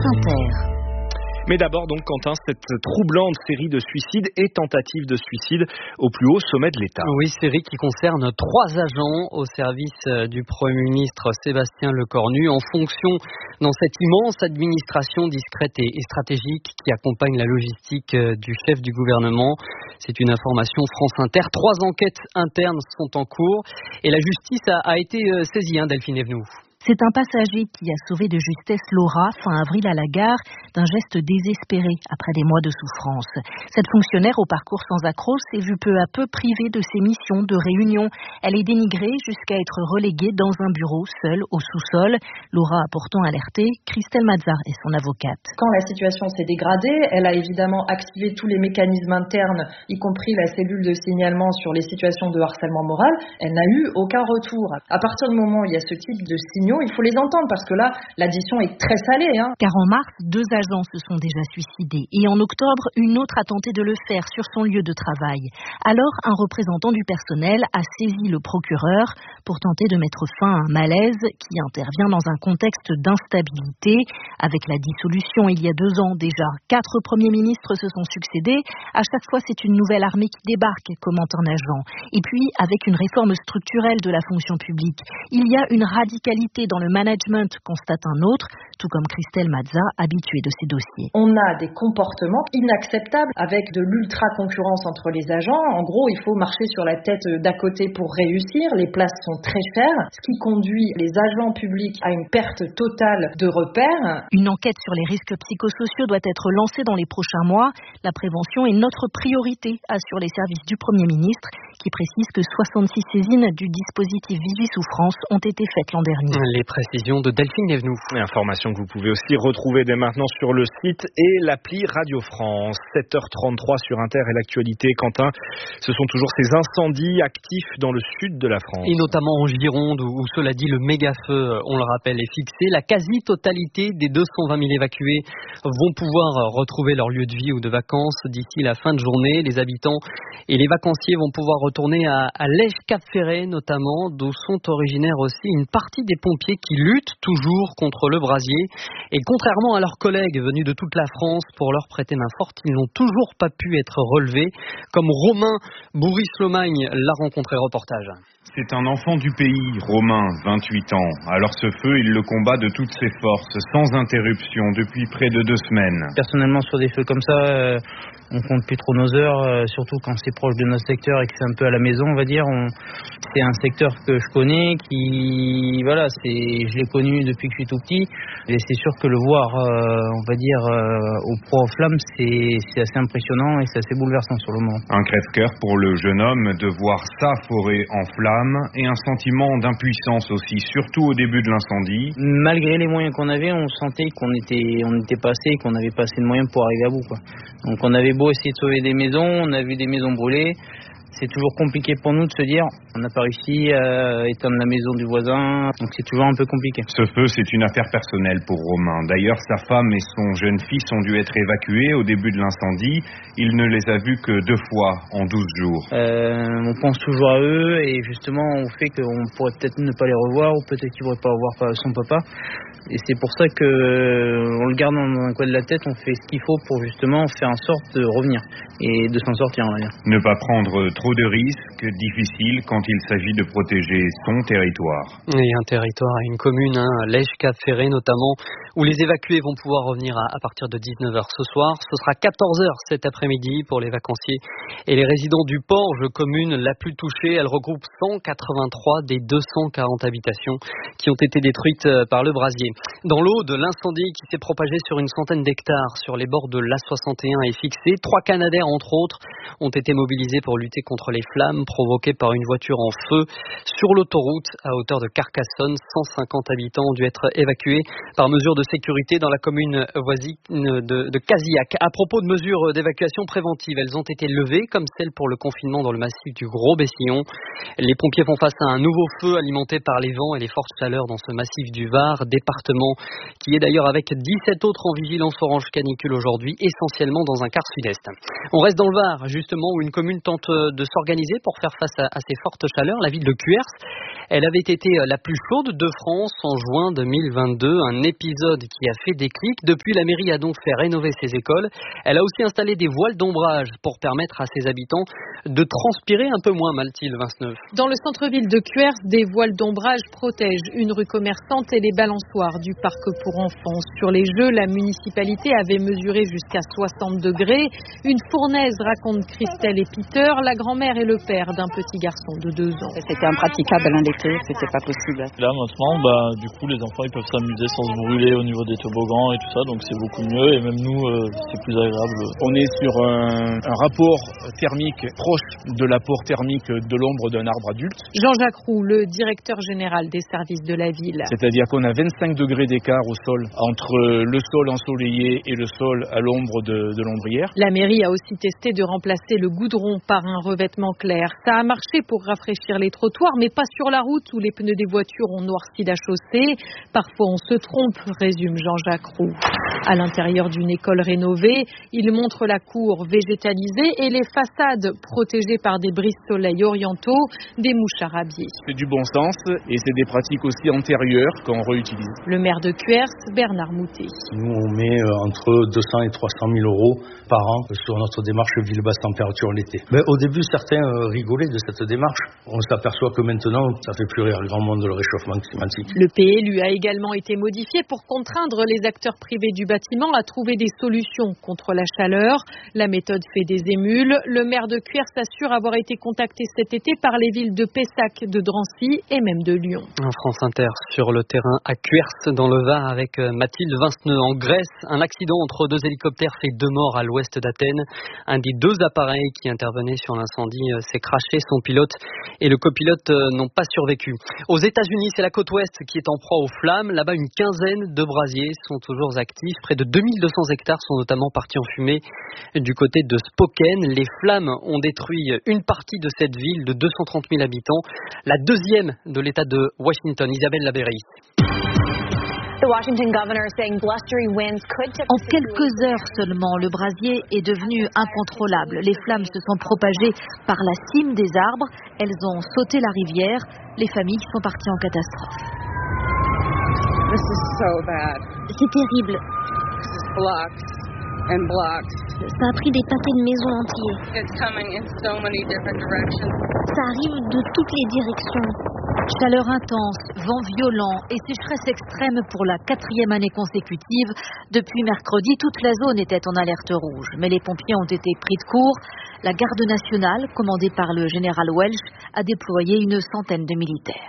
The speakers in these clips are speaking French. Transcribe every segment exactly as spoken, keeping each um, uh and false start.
Inter. Mais d'abord donc Quentin, cette troublante série de suicides et tentatives de suicide au plus haut sommet de l'État. Oui, série qui concerne trois agents au service du Premier ministre Sébastien Lecornu en fonction dans cette immense administration discrète et stratégique qui accompagne la logistique du chef du gouvernement. C'est une information France Inter. Trois enquêtes internes sont en cours et la justice a, a été saisie, hein, Delphine Evenou. C'est un passager qui a sauvé de justesse Laura, fin avril à la gare, d'un geste désespéré après des mois de souffrance. Cette fonctionnaire au parcours sans accroc s'est vue peu à peu privée de ses missions de réunion. Elle est dénigrée jusqu'à être reléguée dans un bureau seul au sous-sol. Laura a pourtant alerté Christelle Mazar et son avocate. Quand la situation s'est dégradée, elle a évidemment activé tous les mécanismes internes, y compris la cellule de signalement sur les situations de harcèlement moral. Elle n'a eu aucun retour. À partir du moment où il y a ce type de signaux, il faut les entendre parce que là, l'addition est très salée. Hein. Car en mars, deux agents se sont déjà suicidés et en octobre, une autre a tenté de le faire sur son lieu de travail. Alors, un représentant du personnel a saisi le procureur pour tenter de mettre fin à un malaise qui intervient dans un contexte d'instabilité. Avec la dissolution il y a deux ans déjà, quatre premiers ministres se sont succédés. À chaque fois, c'est une nouvelle armée qui débarque, commente un agent. Et puis, avec une réforme structurelle de la fonction publique, il y a une radicalité dans le management, constate un autre, tout comme Christelle Mazza, habituée de ces dossiers. On a des comportements inacceptables avec de l'ultra-concurrence entre les agents. En gros, il faut marcher sur la tête d'à côté pour réussir. Les places sont très chères, ce qui conduit les agents publics à une perte totale de repères. Une enquête sur les risques psychosociaux doit être lancée dans les prochains mois. La prévention est notre priorité, assure les services du Premier ministre, qui précise que soixante-six saisines du dispositif Vigie-Souffrance ont été faites l'an dernier. Les précisions de Delphine Evenou. Information que vous pouvez aussi retrouver dès maintenant sur le site et l'appli Radio France. sept heures trente-trois sur Inter et l'actualité. Quentin, ce sont toujours ces incendies actifs dans le sud de la France. Et notamment en Gironde où, où cela dit, le méga-feu, on le rappelle, est fixé. La quasi-totalité des deux cent vingt mille évacués vont pouvoir retrouver leur lieu de vie ou de vacances d'ici la fin de journée. Les habitants et les vacanciers vont pouvoir retourner à, à Lège-Cap-Ferret notamment, d'où sont originaires aussi une partie des pompiers qui luttent toujours contre le brasier. Et contrairement à leurs collègues venus de toute la France pour leur prêter main forte, ils n'ont toujours pas pu être relevés, comme Romain Bourris-Lomagne l'a rencontré. Reportage. C'est un enfant du pays, Romain, vingt-huit ans. Alors ce feu, il le combat de toutes ses forces, sans interruption, depuis près de deux semaines. Personnellement, sur des feux comme ça, euh, on compte plus trop nos heures, euh, surtout quand c'est proche de notre secteur et que c'est un peu à la maison, on va dire. On... C'est un secteur que je connais, qui, voilà, c'est, je l'ai connu depuis que je suis tout petit. Et c'est sûr que le voir, euh, on va dire, euh, au proie aux flammes, c'est, c'est assez impressionnant et c'est assez bouleversant sur le moment. Un crève-cœur pour le jeune homme de voir sa forêt en flammes et un sentiment d'impuissance aussi, surtout au début de l'incendie. Malgré les moyens qu'on avait, on sentait qu'on était, on était passé, qu'on avait pas assez de moyens pour arriver à bout, quoi. Donc on avait beau essayer de sauver des maisons, on a vu des maisons brûler. C'est toujours compliqué pour nous de se dire on n'a pas réussi à éteindre la maison du voisin, donc c'est toujours un peu compliqué. Ce feu, c'est une affaire personnelle pour Romain. D'ailleurs, sa femme et son jeune fils ont dû être évacués au début de l'incendie. Il ne les a vus que deux fois en douze jours. Euh, on pense toujours à eux et justement au fait qu'on pourrait peut-être ne pas les revoir ou peut-être qu'ils ne pourraient pas revoir son papa. Et c'est pour ça que on le garde dans un coin de la tête, on fait ce qu'il faut pour justement faire en sorte de revenir et de s'en sortir, on va dire. Ne pas prendre trop de risques, difficile quand il s'agit de protéger son territoire. Et un territoire et une commune, hein, Lège-Cap-Ferret notamment, où les évacués vont pouvoir revenir à, à partir de dix-neuf heures ce soir. Ce sera quatorze heures cet après-midi pour les vacanciers et les résidents du Porge, commune la plus touchée. Elle regroupe cent quatre-vingt-trois des deux cent quarante habitations qui ont été détruites par le brasier. Dans l'Aude, l'incendie qui s'est propagé sur une centaine d'hectares sur les bords de l'A soixante et un est fixé. Trois Canadair, entre autres, ont été mobilisés pour lutter contre les flammes provoquées par une voiture en feu sur l'autoroute à hauteur de Carcassonne. cent cinquante habitants ont dû être évacués par mesure de sécurité dans la commune voisine de, de Casillac. À propos de mesures d'évacuation préventive, elles ont été levées, comme celle pour le confinement dans le massif du Gros-Bessillon. Les pompiers font face à un nouveau feu alimenté par les vents et les fortes chaleurs dans ce massif du Var, département qui est d'ailleurs avec dix-sept dix-sept autres en vigilance orange canicule aujourd'hui, essentiellement dans un quart sud-est. On reste dans le Var, justement, où une commune tente de s'organiser pour faire face à, à ces fortes chaleurs. La ville de Cuers, elle avait été la plus chaude de France en juin deux mille vingt-deux, un épisode qui a fait déclic. Depuis, la mairie a donc fait rénover ses écoles. Elle a aussi installé des voiles d'ombrage pour permettre à ses habitants de transpirer un peu moins, Mathilde Vinceneuve. Dans le centre-ville de Cuers, des voiles d'ombrage protègent une rue commerçante et les balançoires du parc pour enfants. Sur les jeux, la municipalité avait mesuré jusqu'à soixante degrés. Une fournaise, raconte Christelle et Peter, la grand-mère et le père d'un petit garçon de deux ans. C'était impraticable en été, c'était pas possible. Là maintenant, bah, du coup les enfants ils peuvent s'amuser sans se brûler au niveau des toboggans et tout ça, donc c'est beaucoup mieux et même nous euh, c'est plus agréable. On est sur un, un rapport thermique proche de l'apport thermique de l'ombre d'un arbre adulte. Jean-Jacques Roux, le directeur général des services de la ville. C'est-à-dire qu'on a vingt-cinq degrés d'écart au sol entre le sol ensoleillé et le sol à l'ombre de, de l'ombrière. La mairie a aussi testé de remplacer le goudron par un revêtement clair. Ça a marché pour rafraîchir les trottoirs, mais pas sur la route où les pneus des voitures ont noirci la chaussée. Parfois on se trompe, résume Jean-Jacques Roux. À l'intérieur d'une école rénovée, il montre la cour végétalisée et les façades protégées par des brise-soleil orientaux, des mouches arabiées. C'est du bon sens et c'est des pratiques aussi antérieures qu'on réutilise. Le maire de Cuers, Bernard Moutet. Nous, on met entre deux cents et trois cent mille euros par an sur notre démarche ville basse température l'été. Mais au début, certains rigolaient de cette démarche. On s'aperçoit que maintenant, ça fait plus rire le grand monde de le réchauffement climatique. Le P L U a également été modifié pour contraindre les acteurs privés du bâtiment à trouver des solutions contre la chaleur. La méthode fait des émules. Le maire de Cuers assure avoir été contacté cet été par les villes de Pessac, de Drancy et même de Lyon. France Inter sur le terrain à Cuers dans le Var avec Mathilde Vinceneuve. En Grèce, un accident entre deux hélicoptères fait deux morts à l'ouest d'Athènes. Un des deux appareils qui intervenaient sur l'incendie s'est crashé. Son pilote et le copilote n'ont pas survécu. Aux États-Unis, c'est la côte ouest qui est en proie aux flammes. Là-bas, une quinzaine de brasiers sont toujours actifs. Près de deux mille deux cents hectares sont notamment partis en fumée du côté de Spokane. Les flammes ont détruit une partie de cette ville de deux cent trente mille habitants, la deuxième de l'État de Washington. Isabelle Labéry. En quelques heures seulement, le brasier est devenu incontrôlable. Les flammes se sont propagées par la cime des arbres. Elles ont sauté la rivière. Les familles sont parties en catastrophe. C'est terrible. Ça a pris des pâtés de maisons entiers. Ça arrive de toutes les directions. Chaleur intense, vent violent et sécheresse extrême pour la quatrième année consécutive. Depuis mercredi, toute la zone était en alerte rouge. Mais les pompiers ont été pris de court. La garde nationale, commandée par le général Welch, a déployé une centaine de militaires.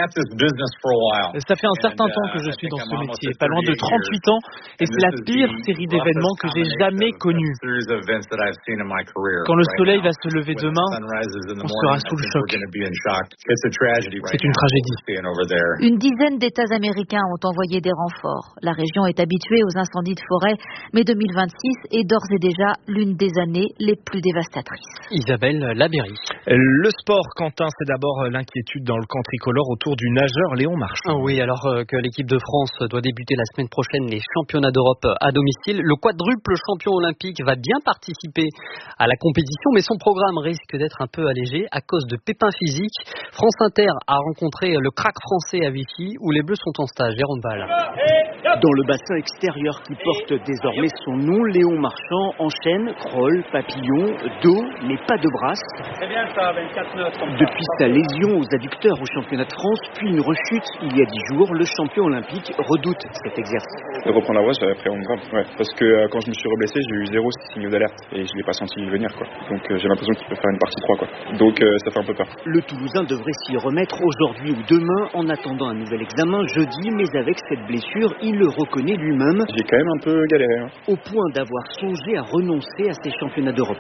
Ça fait un certain temps que je suis dans ce métier, pas loin de trente-huit ans, et c'est la pire série d'événements que j'ai jamais connue. Quand le soleil va se lever demain, on sera sous le choc. C'est une tragédie. Une dizaine d'États américains ont envoyé des renforts. La région est habituée aux incendies de forêt, mais deux mille vingt-six est d'ores et déjà l'une des années les plus dévastatrices. Isabelle Labéry. Le sport, Quentin, c'est d'abord l'inquiétude dans le camp tricolore autour du nageur Léon Marchand. Ah oui, alors que l'équipe de France doit débuter la semaine prochaine les championnats d'Europe à domicile, le quadruple champion olympique va bien participer à la compétition, mais son programme risque d'être un peu allégé à cause de pépins physiques. France Inter a rencontré le crack français à Vichy, où les Bleus sont en stage. Jérôme Ball. Dans le bassin extérieur qui porte désormais son nom, Léon Marchand enchaîne crawl, papillon, dos, mais pas de brasse. C'est bien ça, vingt-quatre neuf. Depuis sa lésion aux adducteurs au championnat de France, puis une rechute il y a dix jours, le champion olympique redoute cet exercice. De reprendre la voie, ça appréhende grave, ouais. Parce que euh, quand je me suis reblessé, j'ai eu zéro signe d'alerte et je l'ai pas senti venir, quoi. Donc euh, j'ai l'impression qu'il peut faire une partie trois, quoi. Donc euh, ça fait un peu peur. Le Toulousain devrait s'y remettre aujourd'hui ou demain en attendant un nouvel examen jeudi, mais avec cette blessure, il le reconnaît lui-même. J'ai quand même un peu galéré. Hein. Au point d'avoir songé à renoncer à ses championnats d'Europe à domicile.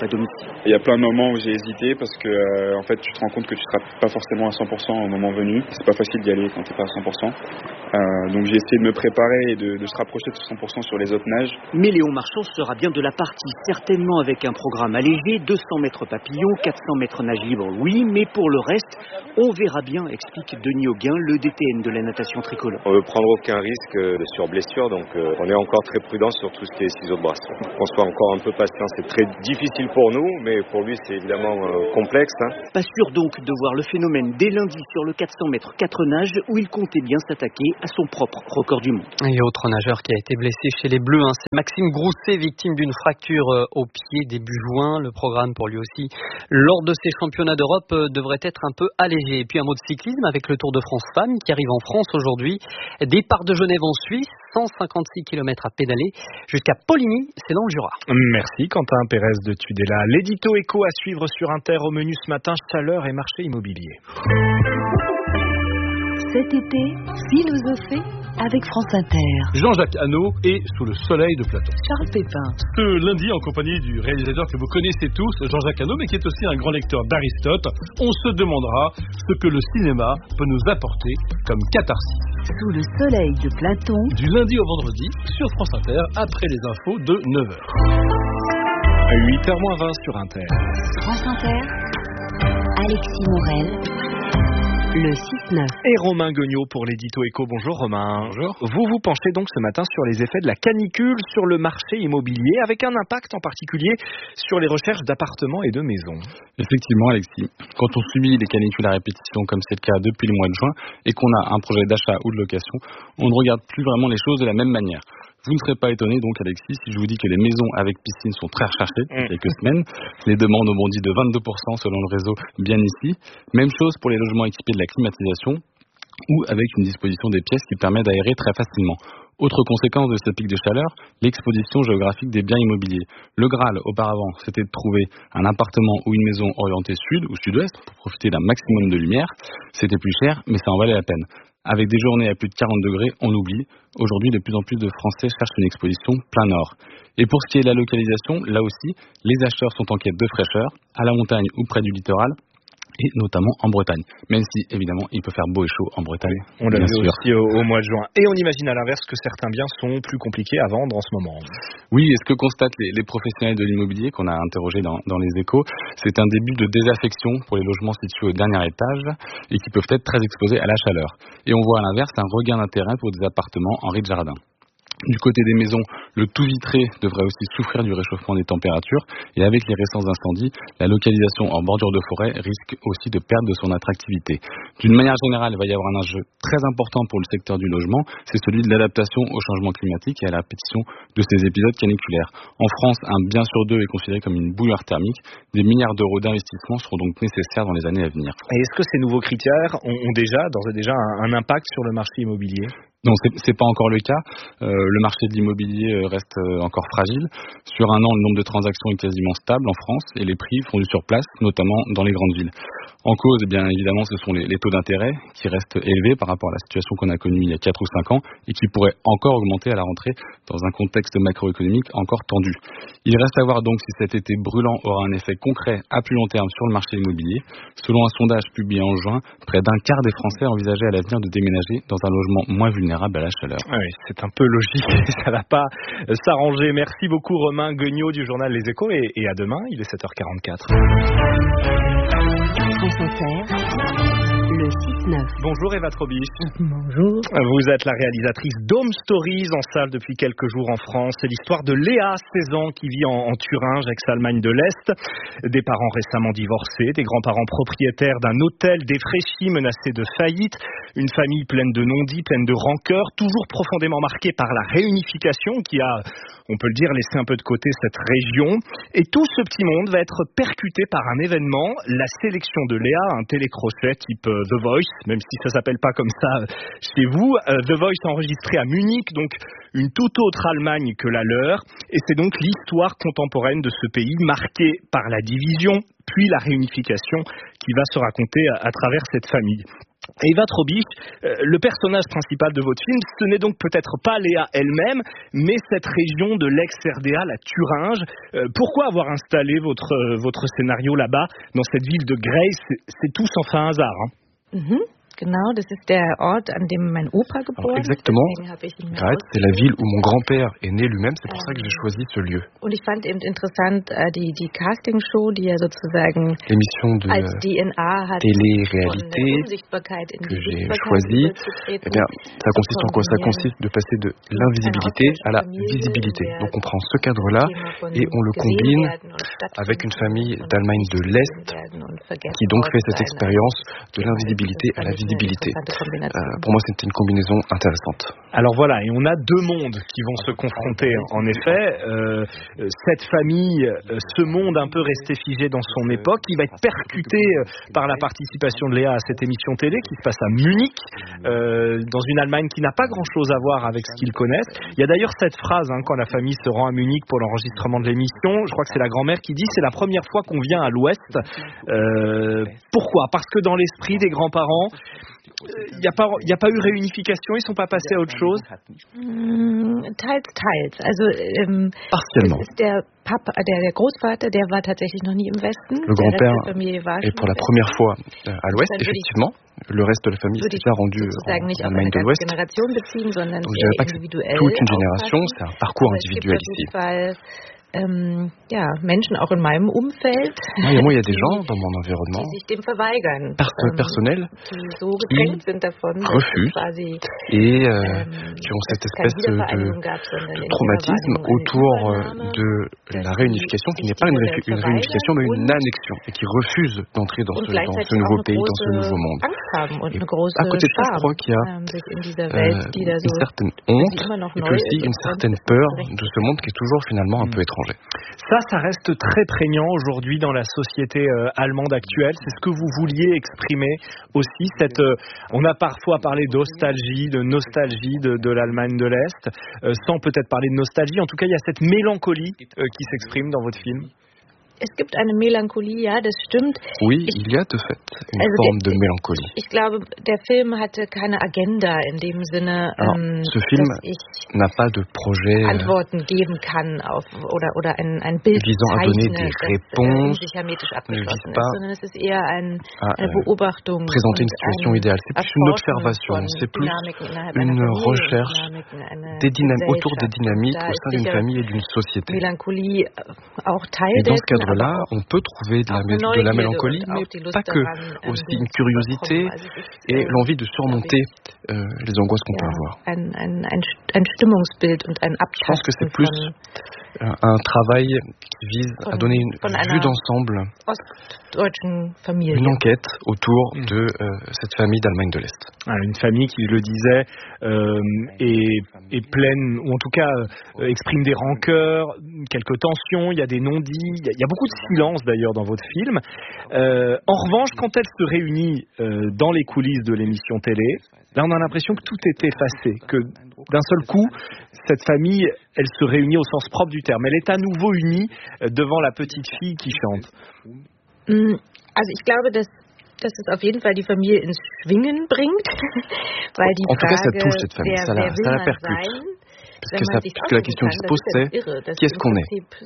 Il y a plein de moments où j'ai hésité parce que euh, en fait tu te rends compte que tu seras pas forcément à cent pour cent au moment venu. C'est pas facile d'y aller quand t'es pas à cent pour cent. Euh, donc j'ai essayé de me préparer et de, de se rapprocher de cent pour cent sur les autres nages. Mais Léon Marchand sera bien de la partie, certainement avec un programme allégé, deux cents mètres papillon, quatre cents mètres nage libre, oui, mais pour le reste, on verra bien, explique Denis Auguin, le D T N de la natation tricolore. On ne veut prendre aucun risque sur blessure, donc euh, on est encore très prudent sur tout ce qui est ciseaux de brasse. On soit encore un peu patient, c'est très difficile pour nous, mais pour lui c'est évidemment euh, complexe. Hein. Pas sûr donc de voir le phénomène dès lundi sur le quatre cents mètres quatre nages, où il comptait bien s'attaquer à son propre record du monde. Et autre nageur qui a été blessé chez les Bleus, hein, c'est Maxime Grousset, victime d'une fracture euh, au pied début juin. Le programme pour lui aussi, lors de ces championnats d'Europe, euh, devrait être un peu allégé. Et puis un mot de cyclisme avec le Tour de France Femmes qui arrive en France aujourd'hui. Départ de Genève en Suisse, cent cinquante-six kilomètres à pédaler jusqu'à Poligny, c'est dans le Jura. Merci Quentin Pérez de Tudela. L'édito éco à suivre sur Inter au menu ce matin, chaleur et marché immobilier. Cet été, philosophée avec France Inter. Jean-Jacques Hano est sous le soleil de Platon. Charles Pépin. Ce lundi, en compagnie du réalisateur que vous connaissez tous, Jean-Jacques Hano, mais qui est aussi un grand lecteur d'Aristote, on se demandera ce que le cinéma peut nous apporter comme catharsis. Sous le soleil de Platon. Du lundi au vendredi, sur France Inter, après les infos de neuf heures. huit heures moins vingt sur Inter. France Inter. Alexis Morel. Le six neuf. Et Romain Guignot pour l'édito éco. Bonjour Romain. Bonjour. Vous vous penchez donc ce matin sur les effets de la canicule sur le marché immobilier, avec un impact en particulier sur les recherches d'appartements et de maisons. Effectivement Alexis, quand on subit des canicules à répétition comme c'est le cas depuis le mois de juin et qu'on a un projet d'achat ou de location, on ne regarde plus vraiment les choses de la même manière. Vous ne serez pas étonné donc Alexis si je vous dis que les maisons avec piscine sont très recherchées depuis mmh. quelques semaines. Les demandes ont bondi de vingt-deux pour cent selon le réseau bien ici. Même chose pour les logements équipés de la climatisation ou avec une disposition des pièces qui permet d'aérer très facilement. Autre conséquence de ce pic de chaleur, l'exposition géographique des biens immobiliers. Le Graal, auparavant, c'était de trouver un appartement ou une maison orientée sud ou sud-ouest pour profiter d'un maximum de lumière. C'était plus cher, mais ça en valait la peine. Avec des journées à plus de quarante degrés, on oublie. Aujourd'hui, de plus en plus de Français cherchent une exposition plein nord. Et pour ce qui est de la localisation, là aussi, les acheteurs sont en quête de fraîcheur, à la montagne ou près du littoral, et notamment en Bretagne. Même si, évidemment, il peut faire beau et chaud en Bretagne. On l'a vu aussi au, au mois de juin. Et on imagine à l'inverse que certains biens sont plus compliqués à vendre en ce moment. Oui, et ce que constatent les, les professionnels de l'immobilier qu'on a interrogés dans, dans les échos, c'est un début de désaffection pour les logements situés au dernier étage et qui peuvent être très exposés à la chaleur. Et on voit à l'inverse un regain d'intérêt pour des appartements en rez-de-jardin. Du côté des maisons, le tout vitré devrait aussi souffrir du réchauffement des températures et avec les récents incendies, la localisation en bordure de forêt risque aussi de perdre de son attractivité. D'une manière générale, il va y avoir un enjeu très important pour le secteur du logement, c'est celui de l'adaptation au changement climatique et à la répétition de ces épisodes caniculaires. En France, un bien sur deux est considéré comme une bouilloire thermique. Des milliards d'euros d'investissement seront donc nécessaires dans les années à venir. Et est-ce que ces nouveaux critères ont, ont déjà, d'ores et déjà, un, un impact sur le marché immobilier ? Non, c'est, c'est pas encore le cas. Euh, le marché de l'immobilier reste encore fragile. Sur un an, le nombre de transactions est quasiment stable en France et les prix font du surplace, notamment dans les grandes villes. En cause, eh bien évidemment, ce sont les, les taux d'intérêt qui restent élevés par rapport à la situation qu'on a connue il y a quatre ou cinq ans et qui pourraient encore augmenter à la rentrée dans un contexte macroéconomique encore tendu. Il reste à voir donc si cet été brûlant aura un effet concret à plus long terme sur le marché immobilier. Selon un sondage publié en juin, près d'un quart des Français envisageaient à l'avenir de déménager dans un logement moins vulnérable à la chaleur. Oui, c'est un peu logique, ça va pas s'arranger. Merci beaucoup Romain Guignot du journal Les Échos et, et à demain, il est sept heures quarante-quatre. France Inter, le six neuf. Bonjour Eva Trobisch. Bonjour. Vous êtes la réalisatrice d'Home Stories en salle depuis quelques jours en France. C'est l'histoire de Léa, seize ans, qui vit en, en Thuringe, ex-Allemagne de l'Est. Des parents récemment divorcés, des grands-parents propriétaires d'un hôtel défraîchi, menacé de faillite. Une famille pleine de non-dits, pleine de rancœur, toujours profondément marquée par la réunification qui a, on peut le dire, laissé un peu de côté cette région. Et tout ce petit monde va être percuté par un événement, la sélection de Léa, un télécrochet type euh, The Voice, même si ça s'appelle pas comme ça chez vous. Euh, The Voice enregistré à Munich, donc une toute autre Allemagne que la leur. Et c'est donc l'histoire contemporaine de ce pays marqué par la division, puis la réunification qui va se raconter à, à travers cette famille. Eva Trobisch, euh, le personnage principal de votre film, ce n'est donc peut-être pas Léa elle-même, mais cette région de l'ex-R D A, la Thuringe. Euh, pourquoi avoir installé votre, euh, votre scénario là-bas, dans cette ville de Grays? C'est, c'est tout sans fin hasard. Hein. Mm-hmm. Genau, das ist der Ort, an dem mein Opa geboren ist. Exactement, Graetz, c'est la ville où mon grand-père est né lui-même, c'est pour ça que j'ai choisi ce lieu. Und ich fand eben interessant, die, die Castingshow, die ja sozusagen l'émission de als D N A hat, télé-réalité que j'ai choisie, eh bien, ça consiste en quoi? Ça consiste de passer de l'invisibilité à la visibilité. Donc on prend ce cadre-là et on le combine avec une famille d'Allemagne de l'Est qui donc fait cette expérience de l'invisibilité à la visibilité. Euh, pour moi, c'était une combinaison intéressante. Alors voilà, et on a deux mondes qui vont se confronter. En effet, euh, cette famille, ce monde un peu resté figé dans son époque, qui va être percuté par la participation de Léa à cette émission télé qui se passe à Munich, euh, dans une Allemagne qui n'a pas grand-chose à voir avec ce qu'ils connaissent. Il y a d'ailleurs cette phrase, hein, quand la famille se rend à Munich pour l'enregistrement de l'émission, je crois que c'est la grand-mère qui dit « c'est la première fois qu'on vient à l'Ouest euh, ». Pourquoi? Parce que dans l'esprit des grands-parents, il n'y a pas, il n'y a pas eu réunification, ils ne sont pas passés à autre chose? Teils, teils. Also, ähm, partiellement. Der, Papa, der, der Großvater, der war tatsächlich noch nie im Westen. Le grand-père est pour la première fois à l'Ouest, effectivement. Le reste de la famille s'est déjà rendu en Allemagne de l'Ouest. Donc je dirais pas que c'est toute une génération, c'est un parcours individuel ici. Ähm, ja, Menschen auch in meinem Umfeld, ah, et moi, il y a des gens dans mon environnement die sich dem verweigern, Pers- personnels die so gedrängt sind davon, refusent quasi, et euh, ähm, qui ont cette espèce de, de traumatisme autour de la réunification, qui n'est pas une, ré- une réunification mais une annexion, et qui refusent d'entrer dans ce, dans ce nouveau pays, dans ce nouveau monde. Et à côté de ça, je crois qu'il y a euh, une certaine honte et puis aussi une certaine peur de ce monde qui est toujours finalement un peu étrange. Ça, ça reste très prégnant aujourd'hui dans la société euh, allemande actuelle. C'est ce que vous vouliez exprimer aussi. Cette, euh, on a parfois parlé de nostalgie, de nostalgie de, de l'Allemagne de l'Est, euh, sans peut-être parler de nostalgie. En tout cas, il y a cette mélancolie euh, qui s'exprime dans votre film. Es gibt eine Melancholie, ja, das stimmt. Oui, ich, il y a de fait une also forme der, de mélancolie. Ich glaube, der Film hatte keine Agenda in dem Sinne, Alors, ähm, ce film n'a pas de projet Antworten geben kann auf oder oder ein ein Bild visant à donner des réponses, ne vise pas sondern es ist eher ein, à eine Beobachtung, présenter une situation idéale. C'est plus une observation, c'est plus une recherche des dynam- autour des dynamiques au sein d'une famille et d'une société. Mélancolie auch Teil et dans ce cadre là, on peut trouver de la, de la mélancolie, mais pas que, aussi une curiosité et l'envie de surmonter euh, les angoisses qu'on peut avoir. Je pense que c'est plus un travail qui vise à donner une vue d'ensemble, une enquête autour de euh, cette famille d'Allemagne de l'Est. Alors, une famille qui, je le disais, euh, est, est pleine, ou en tout cas euh, exprime des rancœurs, quelques tensions, il y a des non-dits, il y a, il y a beaucoup de silence d'ailleurs dans votre film. Euh, en revanche, quand elle se réunit euh, dans les coulisses de l'émission télé, là on a l'impression que tout est effacé, que d'un seul coup, cette famille, elle se réunit au sens propre du terme. Elle est à nouveau unie devant la petite fille qui chante. Also ich glaube, dass dass es auf jeden Fall die Familie ins Schwingen bringt, weil die en tout Frage, cas, ça touche cette famille, wer, ça la, wer ça la percute. Parce que, ça, parce que la question qui se pose, c'est qui est-ce qu'on est?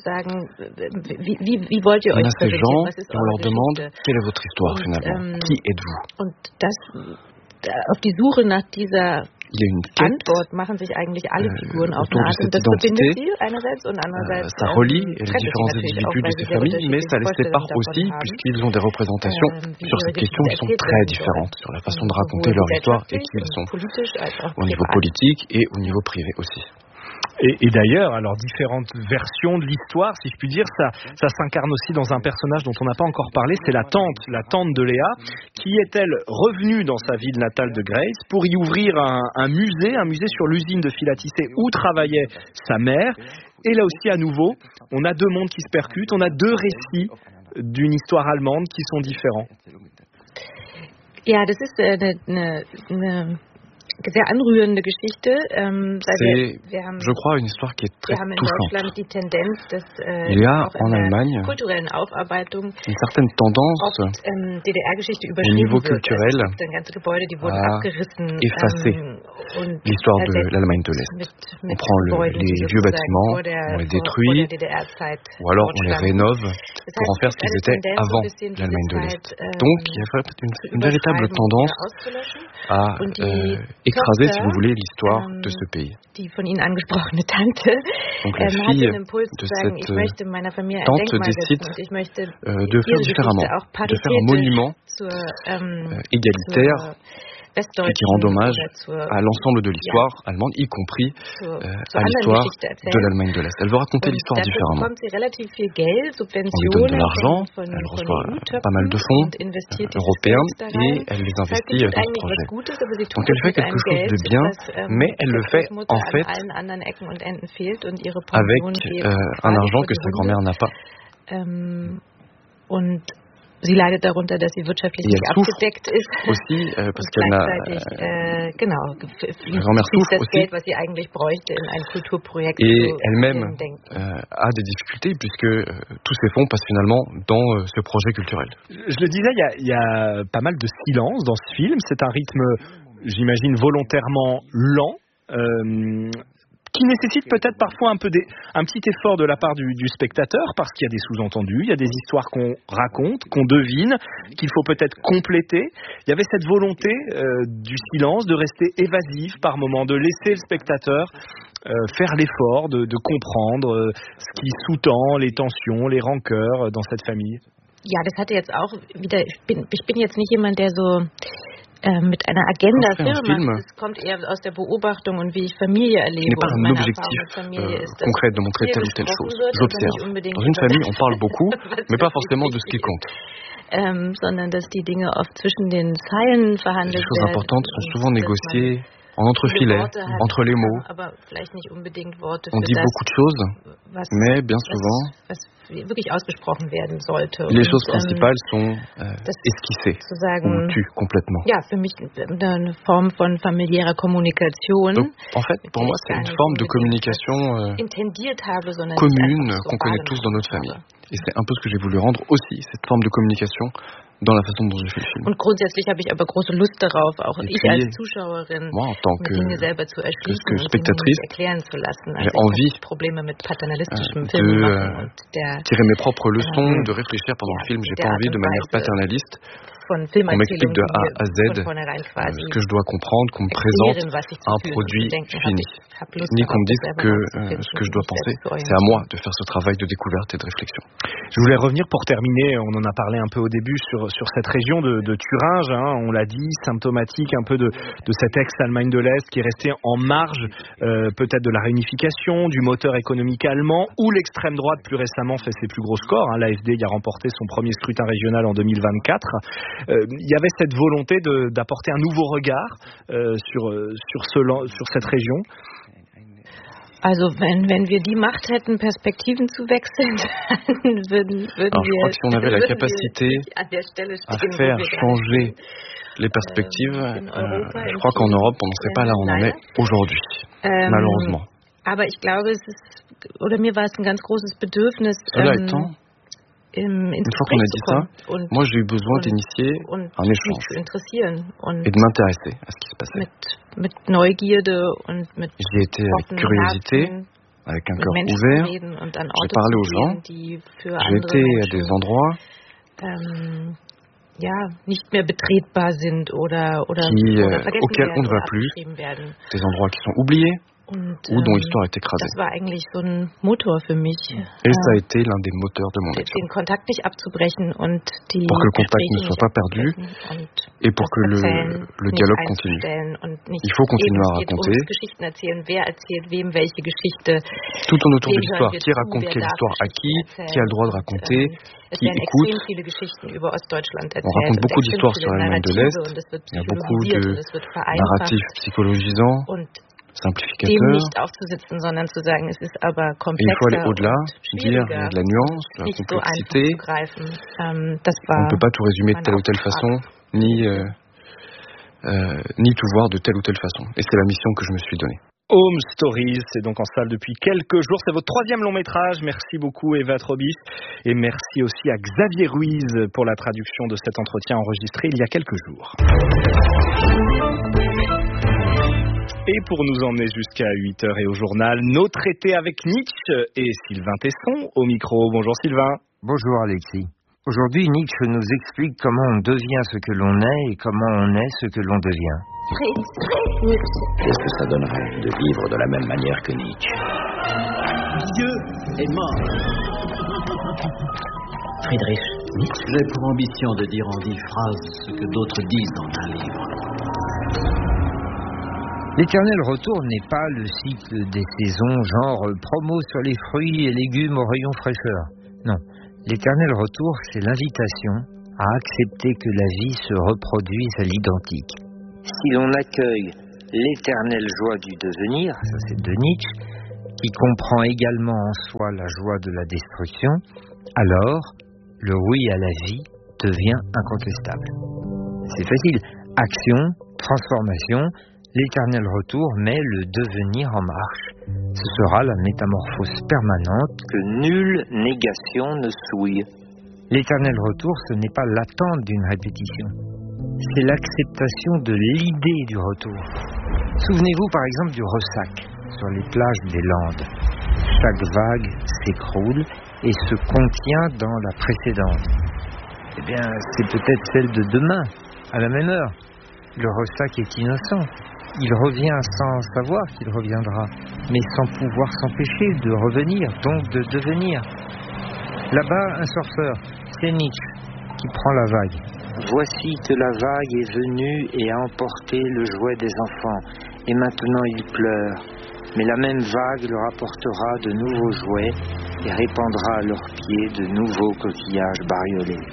On a ces gens et on leur demande quelle est votre histoire finalement? Qui êtes-vous? Auf die Suche nach dieser Il y a une quête Antwort machen sich eigentlich alle Figuren euh, auf eine Art de und das verbindet sie einerseits und andererseits euh, ça relie les différents individus de ces familles, mais ça les sépare aussi puisqu'ils ont des représentations euh, sur cette question qui sont très différentes sur la façon de raconter leur histoire et qui ils sont au niveau politique et au niveau privé aussi. Et, et d'ailleurs, alors différentes versions de l'histoire, si je puis dire, ça, ça s'incarne aussi dans un personnage dont on n'a pas encore parlé, c'est la tante, la tante de Léa, qui est-elle revenue dans sa ville natale de Grays pour y ouvrir un, un musée, un musée sur l'usine de fil à tisser où travaillait sa mère. Et là aussi, à nouveau, on a deux mondes qui se percutent, on a deux récits d'une histoire allemande qui sont différents. Ja, das ist eine, eine, eine sehr anrührende Geschichte. Ähm, C'est, wir, wir haben, je crois, une histoire qui est très touchante. Die Tendenz, dass, äh, Il y a en Allemagne kulturellen Aufarbeitung une certaine tendance oft, ähm, D D R-Geschichte au niveau culturel wird. Also, ganze Gebäude, die wurden à abgerissen, effacer ähm, l'histoire de l'Allemagne de l'Est. Mit, on mit prend le, les vieux bâtiments, der, on les vor, détruit, vor ou alors on les rénove pour en faire ce qu'ils étaient avant l'Allemagne de l'Est. Donc il y a une, une véritable tendance à euh, écraser, si vous voulez, l'histoire de ce pays. Donc la fille de cette tante décide euh, de faire différemment, de faire un monument euh, égalitaire et qui rend hommage à l'ensemble de l'histoire allemande, y compris euh, à l'histoire de l'Allemagne de l'Est. Elle veut raconter l'histoire différemment. On lui donne de l'argent, elle reçoit pas mal de fonds euh, européens et elle les investit dans ce projet. Donc elle fait quelque chose de bien, mais elle le fait en fait avec euh, un argent que sa grand-mère n'a pas. Sie leidet darunter, dass sie wirtschaftlich nicht abgedeckt ist. Aussi, euh, parce qu'elle n'a, äh, genau, fließt das Geld, was sie eigentlich bräuchte, in ein Kulturprojekt. Et elle-même euh, a des difficultés puisque euh, tous ces fonds passent finalement dans euh, ce projet culturel. Je le disais, il y a, il y a pas mal de silence dans ce film. C'est un rythme, j'imagine, volontairement lent. Euh, qui nécessite peut-être parfois un peu des, un petit effort de la part du, du spectateur, parce qu'il y a des sous-entendus, il y a des histoires qu'on raconte, qu'on devine, qu'il faut peut-être compléter. Il y avait cette volonté euh, du silence, de rester évasif par moment, de laisser le spectateur euh, faire l'effort de, de comprendre euh, ce qui sous-tend les tensions, les rancœurs dans cette famille. Ja, das hatte jetzt auch wieder, ich bin, ich bin jetzt nicht jemand, der so mit einer Agenda Film macht. Es kommt eher aus der Beobachtung und wie ich Familie erlebe. Il n'est pas un objectif euh, concret de montrer telle ou telle chose. J'observe. Dans une famille, on parle beaucoup, mais pas forcément de ce qui compte. Ähm, sondern dass die Dinge oft zwischen den Zeilen verhandelt werden. Les choses importantes sont souvent négociées en entrefilet, entre les mots. On dit beaucoup de choses, mais bien souvent, les choses principales sont euh, esquissées ou tues complètement. Donc, en fait, pour moi, c'est une forme de communication euh, commune qu'on connaît tous dans notre famille. Et c'est un peu ce que j'ai voulu rendre aussi, cette forme de communication dans la façon dont j'ai fait le film. Und grundsätzlich habe ich aber große Lust darauf, auch ich als Zuschauerin, moi, en tant que, Dinge selber zu erschließen que spectatrice, und erklären zu lassen. J'ai envie Probleme mit paternalistischem de Filmemachen und der, tirer mes propres leçons, de réfléchir pendant le film. J'ai pas envie de manière paternaliste qu'on m'explique de A à Z euh, ce que je dois comprendre, qu'on me présente un produit fini, ni qu'on me dise que euh, ce que je dois penser, c'est à moi de faire ce travail de découverte et de réflexion. Je voulais revenir pour terminer, on en a parlé un peu au début sur, sur cette région de, de Thuringe, hein, on l'a dit, symptomatique un peu de, de cette ex-Allemagne de l'Est qui est restée en marge euh, peut-être de la réunification, du moteur économique allemand, où l'extrême droite plus récemment fait ses plus gros scores. Hein, L'A F D y a remporté son premier scrutin régional en deux mille vingt-quatre. Euh, il y avait cette volonté de, d'apporter un nouveau regard euh, sur, sur, ce, sur cette région. Also wenn, wenn wir die Macht hätten, Perspektiven zu wechseln, dann würden, würden Alors, je crois wir... que si on avait la capacité à faire changer les perspectives, euh, je crois qu'en Europe, on n'en serait pas là où on en est aujourd'hui, ähm, malheureusement. Aber ich glaube, es ist, oder mir war es ein ganz großes Bedürfnis, Cela ähm, étant, im, une fois qu'on a dit ça, moi j'ai eu besoin d'initier un échange et de m'intéresser à ce qui se passait. Mit, mit Neugierde und mit J'y étais avec curiosité, avec un cœur ouvert. J'ai parlé aux gens. J'ai été à des endroits ähm, ja, nicht mehr betretbar sind oder, oder, qui, oder euh, auxquels on ne va plus, des endroits qui sont oubliés. Und, ou dont l'histoire est écrasée. Das war eigentlich so ein Motor für mich. Et ça a été l'un des moteurs de mon action. Den Kontakt nicht abzubrechen und die pour que le contact ne soit pas perdu et pour que le, le dialogue continue. Il faut continuer à raconter. Tout tourne autour de l'histoire. Qui raconte quelle histoire à qui? Qui a le droit de raconter? Qui écoute? On raconte beaucoup d'histoires sur l'Allemagne de l'Est. Il y a beaucoup de narratifs psychologisants, simplificateur. Et il faut aller au-delà, dire il y a de la nuance, de la complexité. On ne peut pas tout résumer de telle ou telle façon, ni euh, euh, ni tout voir de telle ou telle façon. Et c'est la mission que je me suis donnée. Home Stories, c'est donc en salle depuis quelques jours. C'est votre troisième long métrage. Merci beaucoup Eva Trobis. Et merci aussi à Xavier Ruiz pour la traduction de cet entretien enregistré il y a quelques jours. Et pour nous emmener jusqu'à huit heures et au journal, nos traités avec Nietzsche et Sylvain Tesson au micro. Bonjour Sylvain. Bonjour Alexis. Aujourd'hui, Nietzsche nous explique comment on devient ce que l'on est et comment on est ce que l'on devient. Qu'est-ce que ça donnerait de vivre de la même manière que Nietzsche? Dieu est mort. Friedrich Nietzsche. J'ai pour ambition de dire en dix phrases ce que d'autres disent dans un livre. L'éternel retour n'est pas le cycle des saisons, genre promo sur les fruits et légumes au rayon fraîcheur. Non, l'éternel retour, c'est l'invitation à accepter que la vie se reproduise à l'identique. Si l'on accueille l'éternelle joie du devenir, ça c'est de Nietzsche, qui comprend également en soi la joie de la destruction, alors le oui à la vie devient incontestable. C'est facile. Action, transformation, l'éternel retour met le devenir en marche. Ce sera la métamorphose permanente que nulle négation ne souille. L'éternel retour, ce n'est pas l'attente d'une répétition. C'est l'acceptation de l'idée du retour. Souvenez-vous par exemple du ressac sur les plages des Landes. Chaque vague s'écroule et se contient dans la précédente. Eh bien, c'est peut-être celle de demain, à la même heure. Le ressac est innocent. Il revient sans savoir qu'il reviendra, mais sans pouvoir s'empêcher de revenir, donc de devenir. Là-bas, un surfeur, c'est Nietzsche, qui prend la vague. Voici que la vague est venue et a emporté le jouet des enfants, et maintenant ils pleurent. Mais la même vague leur apportera de nouveaux jouets et répandra à leurs pieds de nouveaux coquillages bariolés.